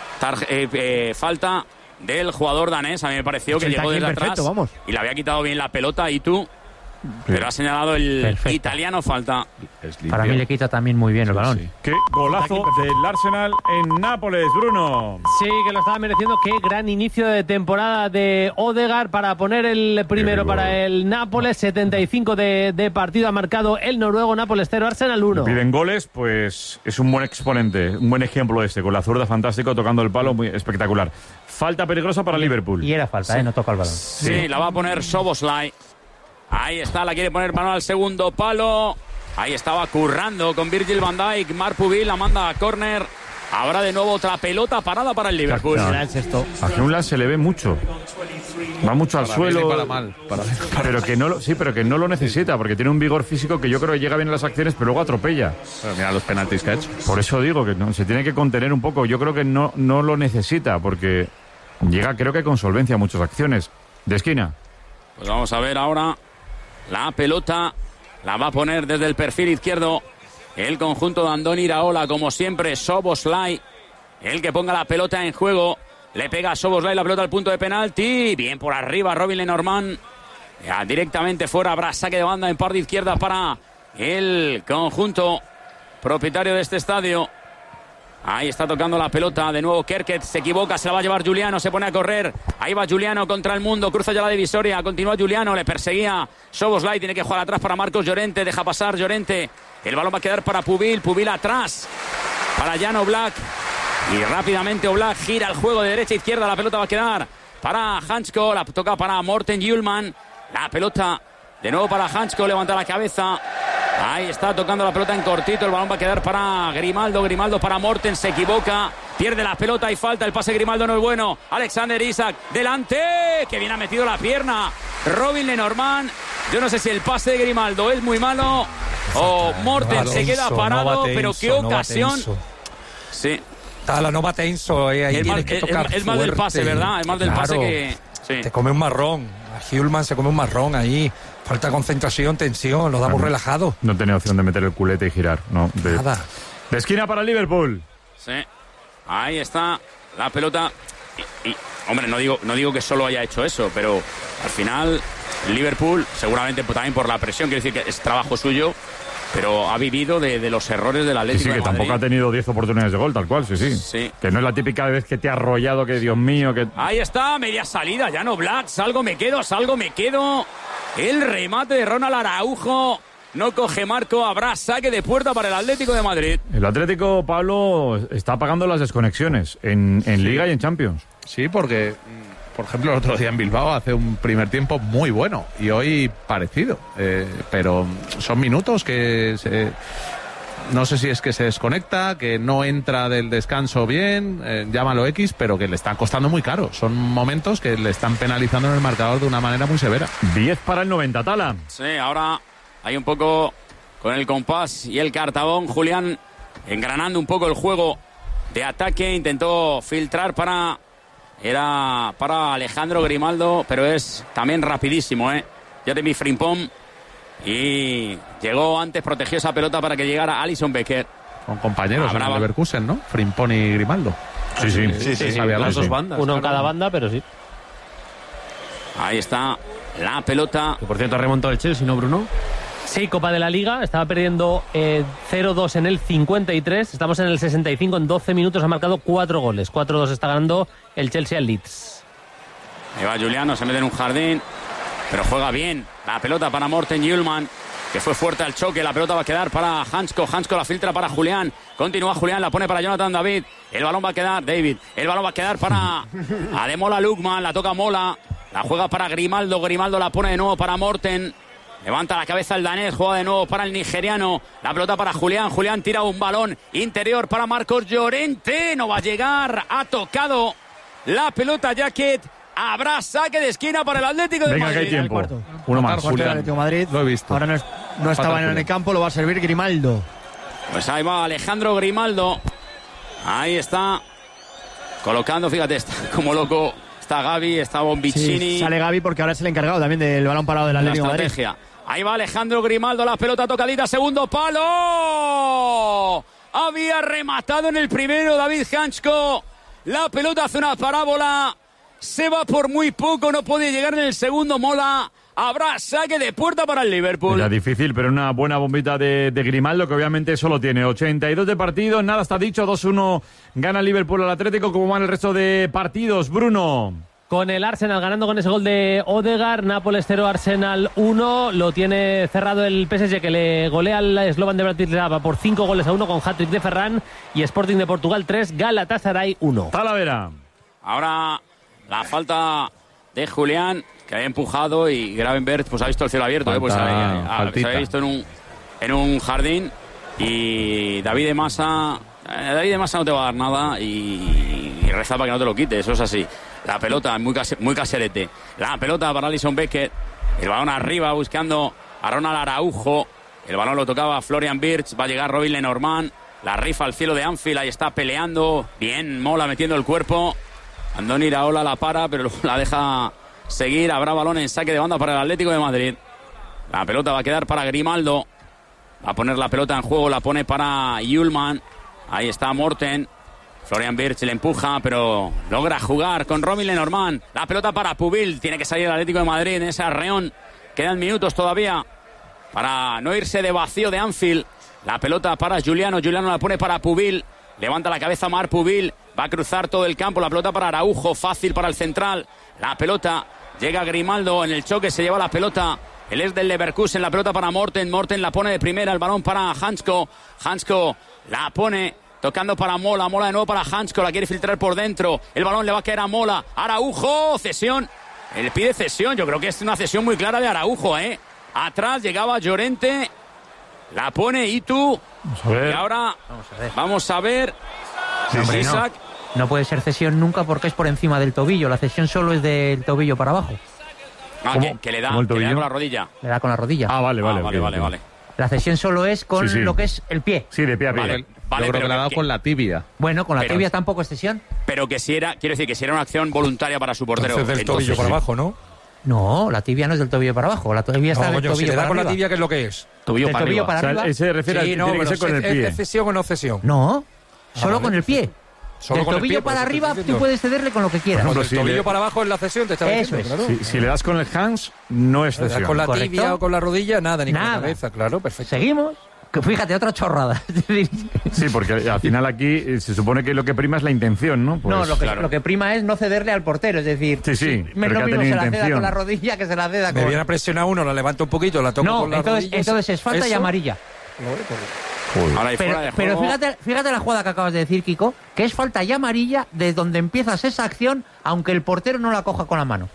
Falta del jugador danés. A mí me pareció que llegó desde atrás y le había quitado bien la pelota y tú... Pero ha señalado el italiano falta. Para mí le quita también muy bien el balón. Sí. Qué golazo del Arsenal en Nápoles, Bruno. Sí, que lo estaba mereciendo. Qué gran inicio de temporada de Odegaard para poner el primero para el Nápoles. 75 de partido ha marcado el noruego. Nápoles 0, Arsenal 1. Piden goles, pues es un buen exponente, un buen ejemplo con la zurda fantástico, tocando el palo, muy espectacular. Falta peligrosa para Liverpool. Y era falta, no toca el balón. Sí, la va a poner Szoboszlai. Ahí está, la quiere poner mano al segundo palo. Ahí estaba currando con Virgil van Dijk. Marpubil la manda a córner. Habrá de nuevo otra pelota parada para el Liverpool. A Hjulmand se le ve mucho. Va mucho al suelo. Pero que no lo necesita, porque tiene un vigor físico que yo creo que llega bien a las acciones, pero luego atropella. Pero mira los penaltis que ha hecho. Por eso digo que se tiene que contener un poco. Yo creo que no lo necesita, porque llega, creo que con solvencia a muchas acciones. De esquina. Pues vamos a ver ahora. La pelota la va a poner desde el perfil izquierdo el conjunto de Andoni Iraola, como siempre. Szoboszlai, el que ponga la pelota en juego. Le pega a Szoboszlai la pelota al punto de penalti. Bien por arriba Robin Lenormand. Ya directamente fuera, habrá saque de banda en parte izquierda para el conjunto propietario de este estadio. Ahí está tocando la pelota de nuevo Kerkez, se equivoca, se la va a llevar Giuliano, se pone a correr. Ahí va Giuliano contra el mundo, cruza ya la divisoria, continúa Giuliano, le perseguía Szoboszlai, tiene que jugar atrás para Marcos Llorente, deja pasar Llorente. El balón va a quedar para Pubil atrás para Jan Oblak. Y rápidamente Oblak gira el juego de derecha a izquierda, la pelota va a quedar para Hansko, la toca para Morten Hjulmand. La pelota de nuevo para Hansko, levanta la cabeza. Ahí está tocando la pelota en cortito. El balón va a quedar para Grimaldo para Morten, se equivoca, pierde la pelota y falta. El pase de Grimaldo no es bueno. Alexander Isak delante, que bien ha metido la pierna Robin Lenormand. Yo no sé si el pase de Grimaldo es muy malo o Morten se queda parado, pero qué ocasión. Sí. Tala, no va tenso, ahí tienes que tocar es más del pase, ¿verdad? Es más del pase que... Sí. Te come un marrón. A Hjulmand se come un marrón ahí. Falta concentración, tensión, lo damos relajado. No tenía opción de meter el culete y girar, no. Nada. De esquina para Liverpool. Sí. Ahí está la pelota. Y hombre, no digo que solo haya hecho eso, pero al final Liverpool, seguramente también por la presión, quiero decir que es trabajo suyo, pero ha vivido de los errores del Atlético de Madrid. Tampoco ha tenido 10 oportunidades de gol, tal cual, sí. Que no es la típica vez que te ha arrollado, que Dios mío, que... Ahí está, media salida, Jan Oblak, salgo, me quedo. El remate de Ronald Araujo, no coge marco, habrá saque de puerta para el Atlético de Madrid. El Atlético, Pablo, está pagando las desconexiones en Liga y en Champions. Sí, porque... Por ejemplo, el otro día en Bilbao hace un primer tiempo muy bueno y hoy parecido. Pero son minutos que no sé si es que se desconecta, que no entra del descanso bien, llámalo X, pero que le está costando muy caro. Son momentos que le están penalizando en el marcador de una manera muy severa. 10 para el 90, Tala. Sí, ahora hay un poco con el compás y el cartabón. Julián engranando un poco el juego de ataque, intentó filtrar para Alejandro Grimaldo, pero es también rapidísimo, Jeremy Frimpong. Y llegó antes, protegió esa pelota para que llegara Alisson Becker. Son compañeros en el Leverkusen, ¿no? Frimpong y Grimaldo. Sí. Había las dos, dos bandas. Uno en cada banda, pero sí. Ahí está la pelota. Que por cierto ha remontado el Chelsea, ¿no, Bruno? Sí, Copa de la Liga. Estaba perdiendo 0-2 en el 53. Estamos en el 65. En 12 minutos ha marcado 4 goles. 4-2 está ganando el Chelsea al Leeds. Ahí va Juliano, se mete en un jardín, pero juega bien. La pelota para Morten Hjulmand, que fue fuerte al choque. La pelota va a quedar para Hansko. Hansko la filtra para Julián. Continúa Julián, la pone para Jonathan David. El balón va a quedar, El balón va a quedar para Ademola Lookman. La toca Mola. La juega para Grimaldo. Grimaldo la pone de nuevo para Morten. Levanta la cabeza el danés. Juega de nuevo para el nigeriano. La pelota para Julián. Julián tira un balón interior para Marcos Llorente. No va a llegar. Ha tocado la pelota Jacket. Habrá saque de esquina para el Atlético de Venga, Madrid. que hay tiempo. Uno más. Cuarto del Atlético de Madrid. Lo he visto. Ahora no estaba en el campo, lo va a servir Grimaldo. Pues ahí va Alejandro Grimaldo. Ahí está. Colocando, fíjate, está como loco. Está Gavi, está Bombicini. Sí, sale Gavi porque ahora es el encargado también del balón parado del Atlético de Madrid. Estrategia. Ahí va Alejandro Grimaldo, la pelota tocadita, segundo palo. Había rematado en el primero David Hansko. La pelota hace una parábola. Se va por muy poco, no puede llegar en el segundo Mola. Habrá saque de puerta para el Liverpool. Era difícil, pero una buena bombita de Grimaldo, que obviamente solo tiene 82 de partido. Nada está dicho, 2-1 gana el Liverpool al Atlético. ¿Cómo van el resto de partidos, Bruno? Con el Arsenal ganando con ese gol de Odegaard, Nápoles 0, Arsenal 1. Lo tiene cerrado el PSG, que le golea al Slovan de Bratislava por 5-1 con hat-trick de Ferran. Y Sporting de Portugal 3, Galatasaray 1. Talavera. Ahora la falta de Julián, que había empujado, y Gravenberch pues ha visto el cielo abierto, pues se había visto en un jardín. Y David de Masa no te va a dar nada y reza para que no te lo quite, eso es así. La pelota muy caserete. La pelota para Alisson Becker. El balón arriba buscando a Ronald Araujo. El balón lo tocaba Florian Wirtz. Va a llegar Robin Lenormand. La rifa al cielo de Anfield. Ahí está peleando. Bien, Mola metiendo el cuerpo. Andoni Iraola la para, pero la deja seguir. Habrá balón en saque de banda para el Atlético de Madrid. La pelota va a quedar para Grimaldo. Va a poner la pelota en juego. La pone para Hjulmand. Ahí está Morten. Florian Wirtz le empuja, pero logra jugar con Robin Lenormand. La pelota para Pubil. Tiene que salir el Atlético de Madrid en ese arreón. Quedan minutos todavía para no irse de vacío de Anfield. La pelota para Juliano. Juliano la pone para Pubil. Levanta la cabeza Mar Pubil. Va a cruzar todo el campo. La pelota para Araujo. Fácil para el central. La pelota llega Grimaldo en el choque. Se lleva la pelota. Él es del Leverkusen. La pelota para Morten. Morten la pone de primera. El balón para Hansko. Hansko la pone tocando para Mola. Mola de nuevo para Hansko. La quiere filtrar por dentro. El balón le va a caer a Mola. Araujo. Cesión. Él pide cesión. Yo creo que es una cesión muy clara de Araujo, ¿eh? Atrás llegaba Llorente. La pone Itu. Vamos a ver. Y ahora vamos a ver. Sí, hombre, Isaac. No puede ser cesión nunca porque es por encima del tobillo. La cesión solo es del tobillo para abajo. Ah, que le da con la rodilla. Le da con la rodilla. Ah, vale. La cesión solo es con Sí. lo que es el pie. Sí, de pie a pie. Vale, Yo creo que le ha dado con la tibia. Bueno, con la Pero- tibia tampoco es cesión. Pero que si era, quiero decir, que si era una acción voluntaria para su portero. Entonces del tobillo para abajo, ¿no? No, la tibia no es del tobillo para abajo. La tibia está del coño, tobillo si le da para con la arriba. tibia, ¿qué es lo que es? Tobillo Del para tobillo arriba. para arriba. Él se refiere Sí, a no, tiene que pero ser con el pie. ¿es cesión o no cesión? No, solo vale. con el pie. Solo Del con el tobillo pie, por para eso te arriba estoy tú diciendo. puedes cederle con lo que quieras. Por Cuando ejemplo, el si tobillo le- para abajo es la cesión, te estaba Eso diciendo, es. claro. Si le das con el hands, no es Le das cesión. con la Correcto. tibia o con la rodilla, nada, ni con Nada. la cabeza, claro, perfecto. Seguimos. Que fíjate, otra chorrada. Sí, porque al final aquí se supone que lo que prima es la intención, ¿no? Pues, no, claro. lo que prima es no cederle al portero. Es decir, Sí, me pero lo que ha mismo se tenido la ceda intención. con la rodilla que se la ceda Me con... viene a presionar uno, la levanta un poquito, la toca No, con la rodilla. entonces es falta y ¿Eso? amarilla. Ahora hay fuera de Pero juego. fíjate la jugada que acabas de decir, Kiko, que es falta y amarilla de donde empiezas esa acción, aunque el portero no la coja con la mano.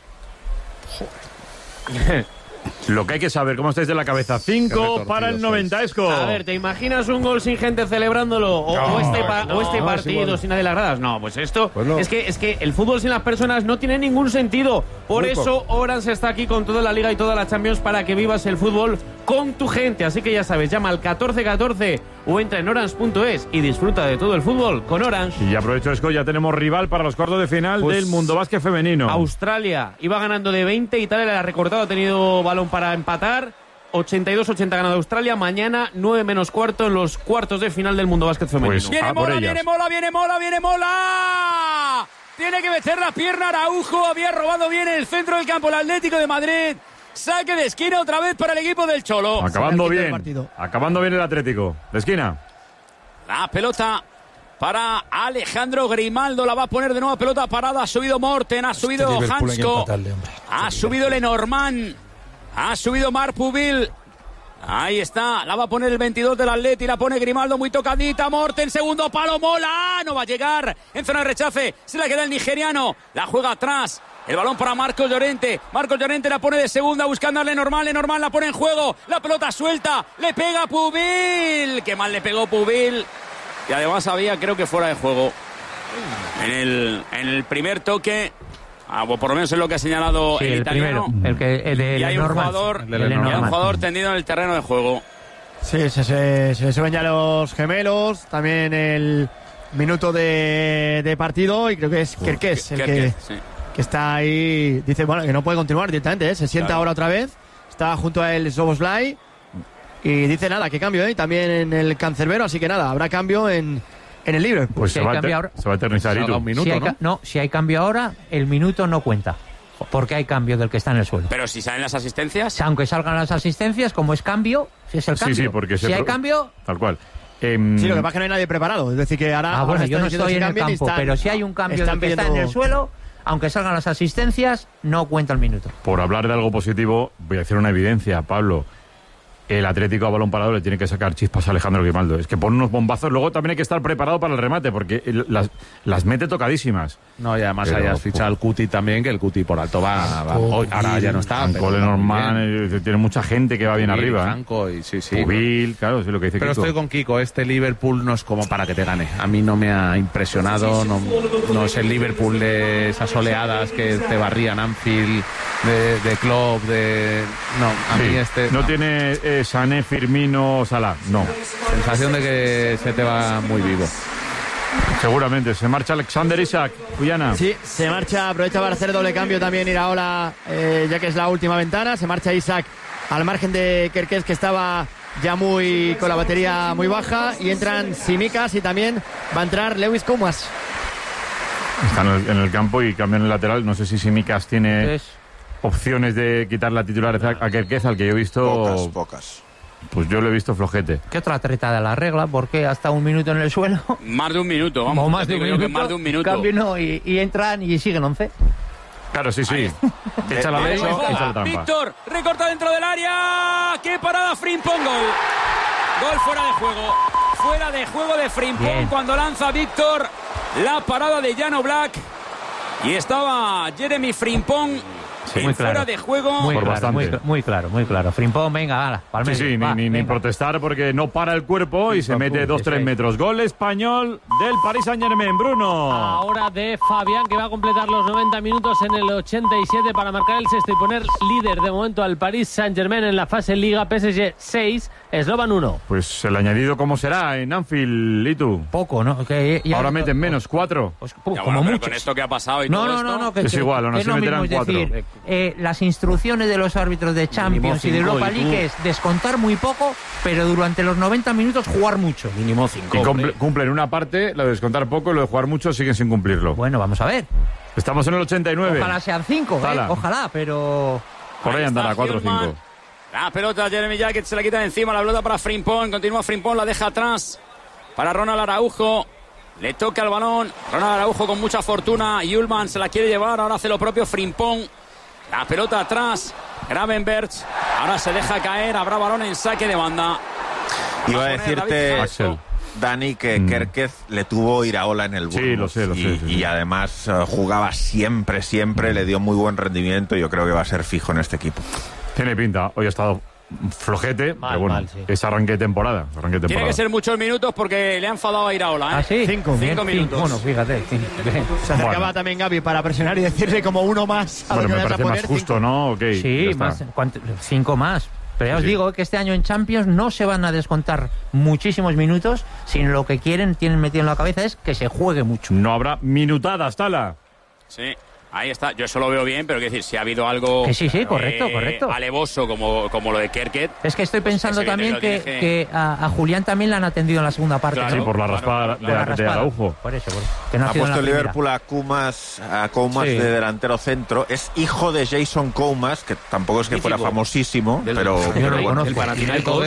Lo que hay que saber, ¿cómo estáis de la cabeza? 5 para el 90, Esco. A ver, ¿te imaginas un gol sin gente celebrándolo? O este partido sin nadie en las gradas. No, pues esto Pues no. es que el fútbol sin las personas no tiene ningún sentido. Por Muy eso Orange está aquí con toda la Liga y toda la Champions para que vivas el fútbol con tu gente. Así que ya sabes, llama al 1414 o entra en orange.es y disfruta de todo el fútbol con Orange. Y aprovecho, Esco, ya tenemos rival para los cuartos de final Pues del Mundo Básquet femenino. Australia iba ganando de 20, Italia le ha recortado, ha tenido balón para empatar. 82-80 ganado Australia. Mañana 9 menos cuarto en los cuartos de final del Mundo Básquet femenino. Pues, Viene por Mola, ellas. viene Mola, viene Mola, viene Mola. Tiene que meter la pierna Araujo. Había robado bien el centro del campo el Atlético de Madrid. Saque de esquina otra vez para el equipo del Cholo. Acabando bien el Atlético. De esquina. La pelota para Alejandro Grimaldo. La va a poner de nuevo pelota parada. Ha subido Morten, ha subido Hansko. Ha subido Lenormand. Ha subido Marpuville. Ahí está, la va a poner el 22 del Atleti, la pone Grimaldo muy tocadita, Morten, segundo palo, Mola, no va a llegar, en zona de rechace, se la queda el nigeriano, la juega atrás, el balón para Marcos Llorente la pone de segunda buscando a Lenormand la pone en juego, la pelota suelta, le pega Pubil, qué mal le pegó Pubil, y además había, creo que fuera de juego, en el primer toque. Por lo menos es lo que ha señalado el italiano. Primero, el de y hay un jugador tendido en el terreno de juego. Sí, se suben ya los gemelos. También el minuto de partido. Y creo que es Kerkez el que está ahí. Dice bueno que no puede continuar directamente. Se sienta ahora otra vez. Está junto a él Szoboszlai. Y dice nada, que cambio. Y también en el cancerbero. Así que nada, habrá cambio en el libre. Pues se va a eternizar y un minuto, si hay cambio ahora, el minuto no cuenta. Porque hay cambio del que está en el suelo. Pero si salen las asistencias. Aunque salgan las asistencias, como es cambio, si es el cambio. Sí, porque si hay cambio. Tal cual. Sí, lo que pasa es que no hay nadie preparado. Es decir, que ahora. Bueno, yo no estoy en el campo, pero si hay un cambio del que está en el suelo, aunque salgan las asistencias, no cuenta el minuto. Por hablar de algo positivo, voy a decir una evidencia, Pablo. El Atlético a balón parado le tiene que sacar chispas a Alejandro Grimaldo. Es que pone unos bombazos. Luego también hay que estar preparado para el remate, porque las mete tocadísimas. No, y además hayas fichado al Cuti también, que el Cuti por alto va hoy, ahora ya no está. Lenormand, tiene mucha gente que va bien Pubil, arriba. Franco y sí. Pubil, claro, es lo que dice Pero Kiko. estoy con Kiko, este Liverpool no es como para que te gane. A mí no me ha impresionado, no es el Liverpool de esas oleadas que te barrían Anfield, de Klopp, No, a mí este... No tiene Sané, Firmino, Salah, no. Sensación de que se te va muy vivo. Seguramente. Se marcha Alexander Isak, Guyana. Sí, se marcha, aprovecha para hacer doble cambio también Iraola, ya que es la última ventana. Se marcha Isak al margen de Kerkez, que estaba ya con la batería muy baja. Y entran Simicas y también va a entrar Lewis Comas. Están en el campo y cambian el lateral. No sé si Simicas tiene opciones de quitar la titularidad a Kerkez, al que yo he visto... Pocas. Pues yo lo he visto flojete. ¿Qué otra treta de la regla? Porque hasta un minuto en el suelo. Más de un minuto, vamos. Más de un minuto. Cambio y entran y siguen 11. Claro, sí. Echa la ley, echa la trampa. Víctor, recorta dentro del área. ¡Qué parada, Frimpong! Gol fuera de juego. Fuera de juego de Frimpong cuando lanza Víctor. La parada de Jan Oblak. Y estaba Jeremy Frimpong. Sí, muy claro. Fuera de juego. Muy claro. Frimpong, venga, ala, pa'l medio. Ni protestar porque no para el cuerpo y se mete 2-3 metros. Gol español del Paris Saint-Germain, Bruno. Ahora de Fabián, que va a completar los 90 minutos en el 87 para marcar el sexto y poner líder de momento al Paris Saint-Germain en la fase Liga. PSG 6, Slovan 1. Pues el añadido, ¿cómo será en Anfield, Litu? Poco, ¿no? Ahora meten menos, 4. Pues, como mucho. Con esto que ha pasado y todo esto. No, es igual, aún así meterán 4. Las instrucciones de los árbitros de Champions y de Europa League es descontar muy poco, pero durante los 90 minutos jugar mucho. Mínimo 5. Y cumplen una parte, lo de descontar poco, lo de jugar mucho, siguen sin cumplirlo. Bueno, vamos a ver. Estamos en el 89. Ojalá sean 5, ojalá, pero... Por ahí andará, 4 o 5. La pelota, Jeremy Jacket se la quita de encima, la pelota para Frimpong, continúa Frimpong, la deja atrás para Ronald Araujo. Le toca el balón, Ronald Araujo con mucha fortuna, Ullman se la quiere llevar, ahora hace lo propio Frimpong. La pelota atrás, Gravenberch, ahora se deja caer, habrá balón en saque de banda. Iba a decirte, Dani, que Kerkez le tuvo Iraola en el Bournemouth. Sí, lo sé. Y además jugaba siempre, le dio muy buen rendimiento y yo creo que va a ser fijo en este equipo. Tiene pinta, hoy ha estado flojete, pero bueno, sí. es arranque de temporada. Tiene que ser muchos minutos porque le han enfadado a Iraola. ¿Ah, sí? 5 minutos. Bueno, fíjate. Se acercaba también Gavi para presionar y decirle como uno más. A Bueno, lo que me vayas a parece poner, más justo, 5. ¿no? Ok, Sí, ya está. más, 5 más. Pero ya os digo que este año en Champions no se van a descontar muchísimos minutos, sino lo que tienen metido en la cabeza es que se juegue mucho. No habrá minutadas, Tala. Sí, ahí está. Yo eso lo veo bien, pero quiero decir, si ha habido algo Que sí, correcto. alevoso como lo de Kerket. Es que estoy pensando también que a Julián también le han atendido en la segunda parte. Claro, ¿no? sí, por la raspada de Araujo. Por eso. Que no ha sido en puesto la el primera. Liverpool a Koumas Sí. de delantero centro. Es hijo de Jason Koumas, que tampoco es que fuera famosísimo, pero bueno, el Panathinaikos.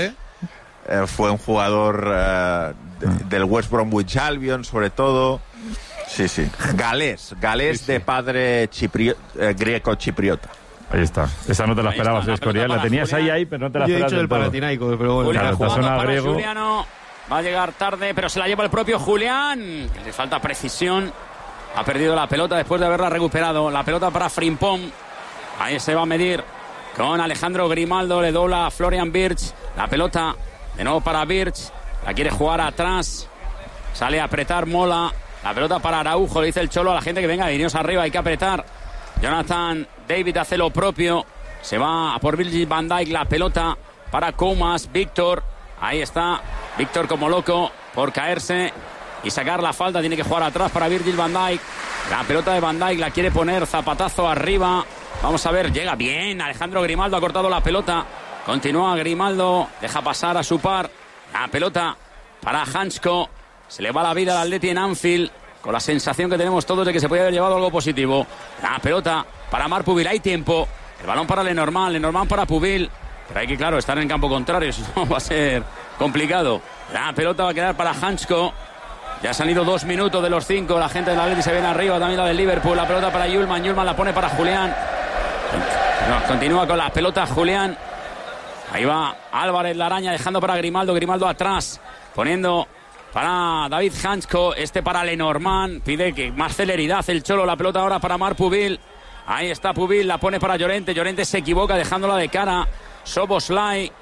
fue un jugador del West Bromwich Albion, sobre todo. Sí. Galés de padre greco-chipriota. Ahí está. Esa no te la esperabas, Escorial. La tenías ahí, pero no te la Yo he esperabas dicho del el todo. Panathinaikos, pero bueno. Claro, te suena para griego. Juliano. Va a llegar tarde, pero se la lleva el propio Julián. Le falta precisión. Ha perdido la pelota después de haberla recuperado. La pelota para Frimpong. Ahí se va a medir con Alejandro Grimaldo. Le dobla a Florian Wirtz. La pelota de nuevo para Wirtz. La quiere jugar atrás. Sale a apretar Mola. La pelota para Araujo. Le dice el Cholo a la gente que venga, veniros arriba, hay que apretar. Jonathan David hace lo propio. Se va a por Virgil van Dijk. La pelota para Koumas. Víctor. Ahí está. Víctor como loco por caerse y sacar la falta. Tiene que jugar atrás para Virgil van Dijk. La pelota de Van Dijk la quiere poner. Zapatazo arriba. Vamos a ver. Llega bien. Alejandro Grimaldo ha cortado la pelota. Continúa Grimaldo. Deja pasar a su par. La pelota para Hansko. Se le va la vida al Atleti en Anfield, con la sensación que tenemos todos de que se podía haber llevado algo positivo. La pelota para Marc Pubil. Hay tiempo. El balón para Lenormand para Pubil. Pero hay que, claro, estar en campo contrario. Eso va a ser complicado. La pelota va a quedar para Hansko. Ya se han ido 2 minutos de los 5. La gente del Atleti se viene arriba. También la del Liverpool. La pelota para Yulman. Yulman la pone para Julián. Continúa con la pelota Julián. Ahí va Álvarez, la araña, dejando para Grimaldo. Grimaldo atrás. Poniendo para David Hansko, para Lenormand, pide que más celeridad el Cholo, la pelota ahora para Marc Pubil. Ahí está Pubil, la pone para Llorente. Llorente se equivoca dejándola de cara. Soboslai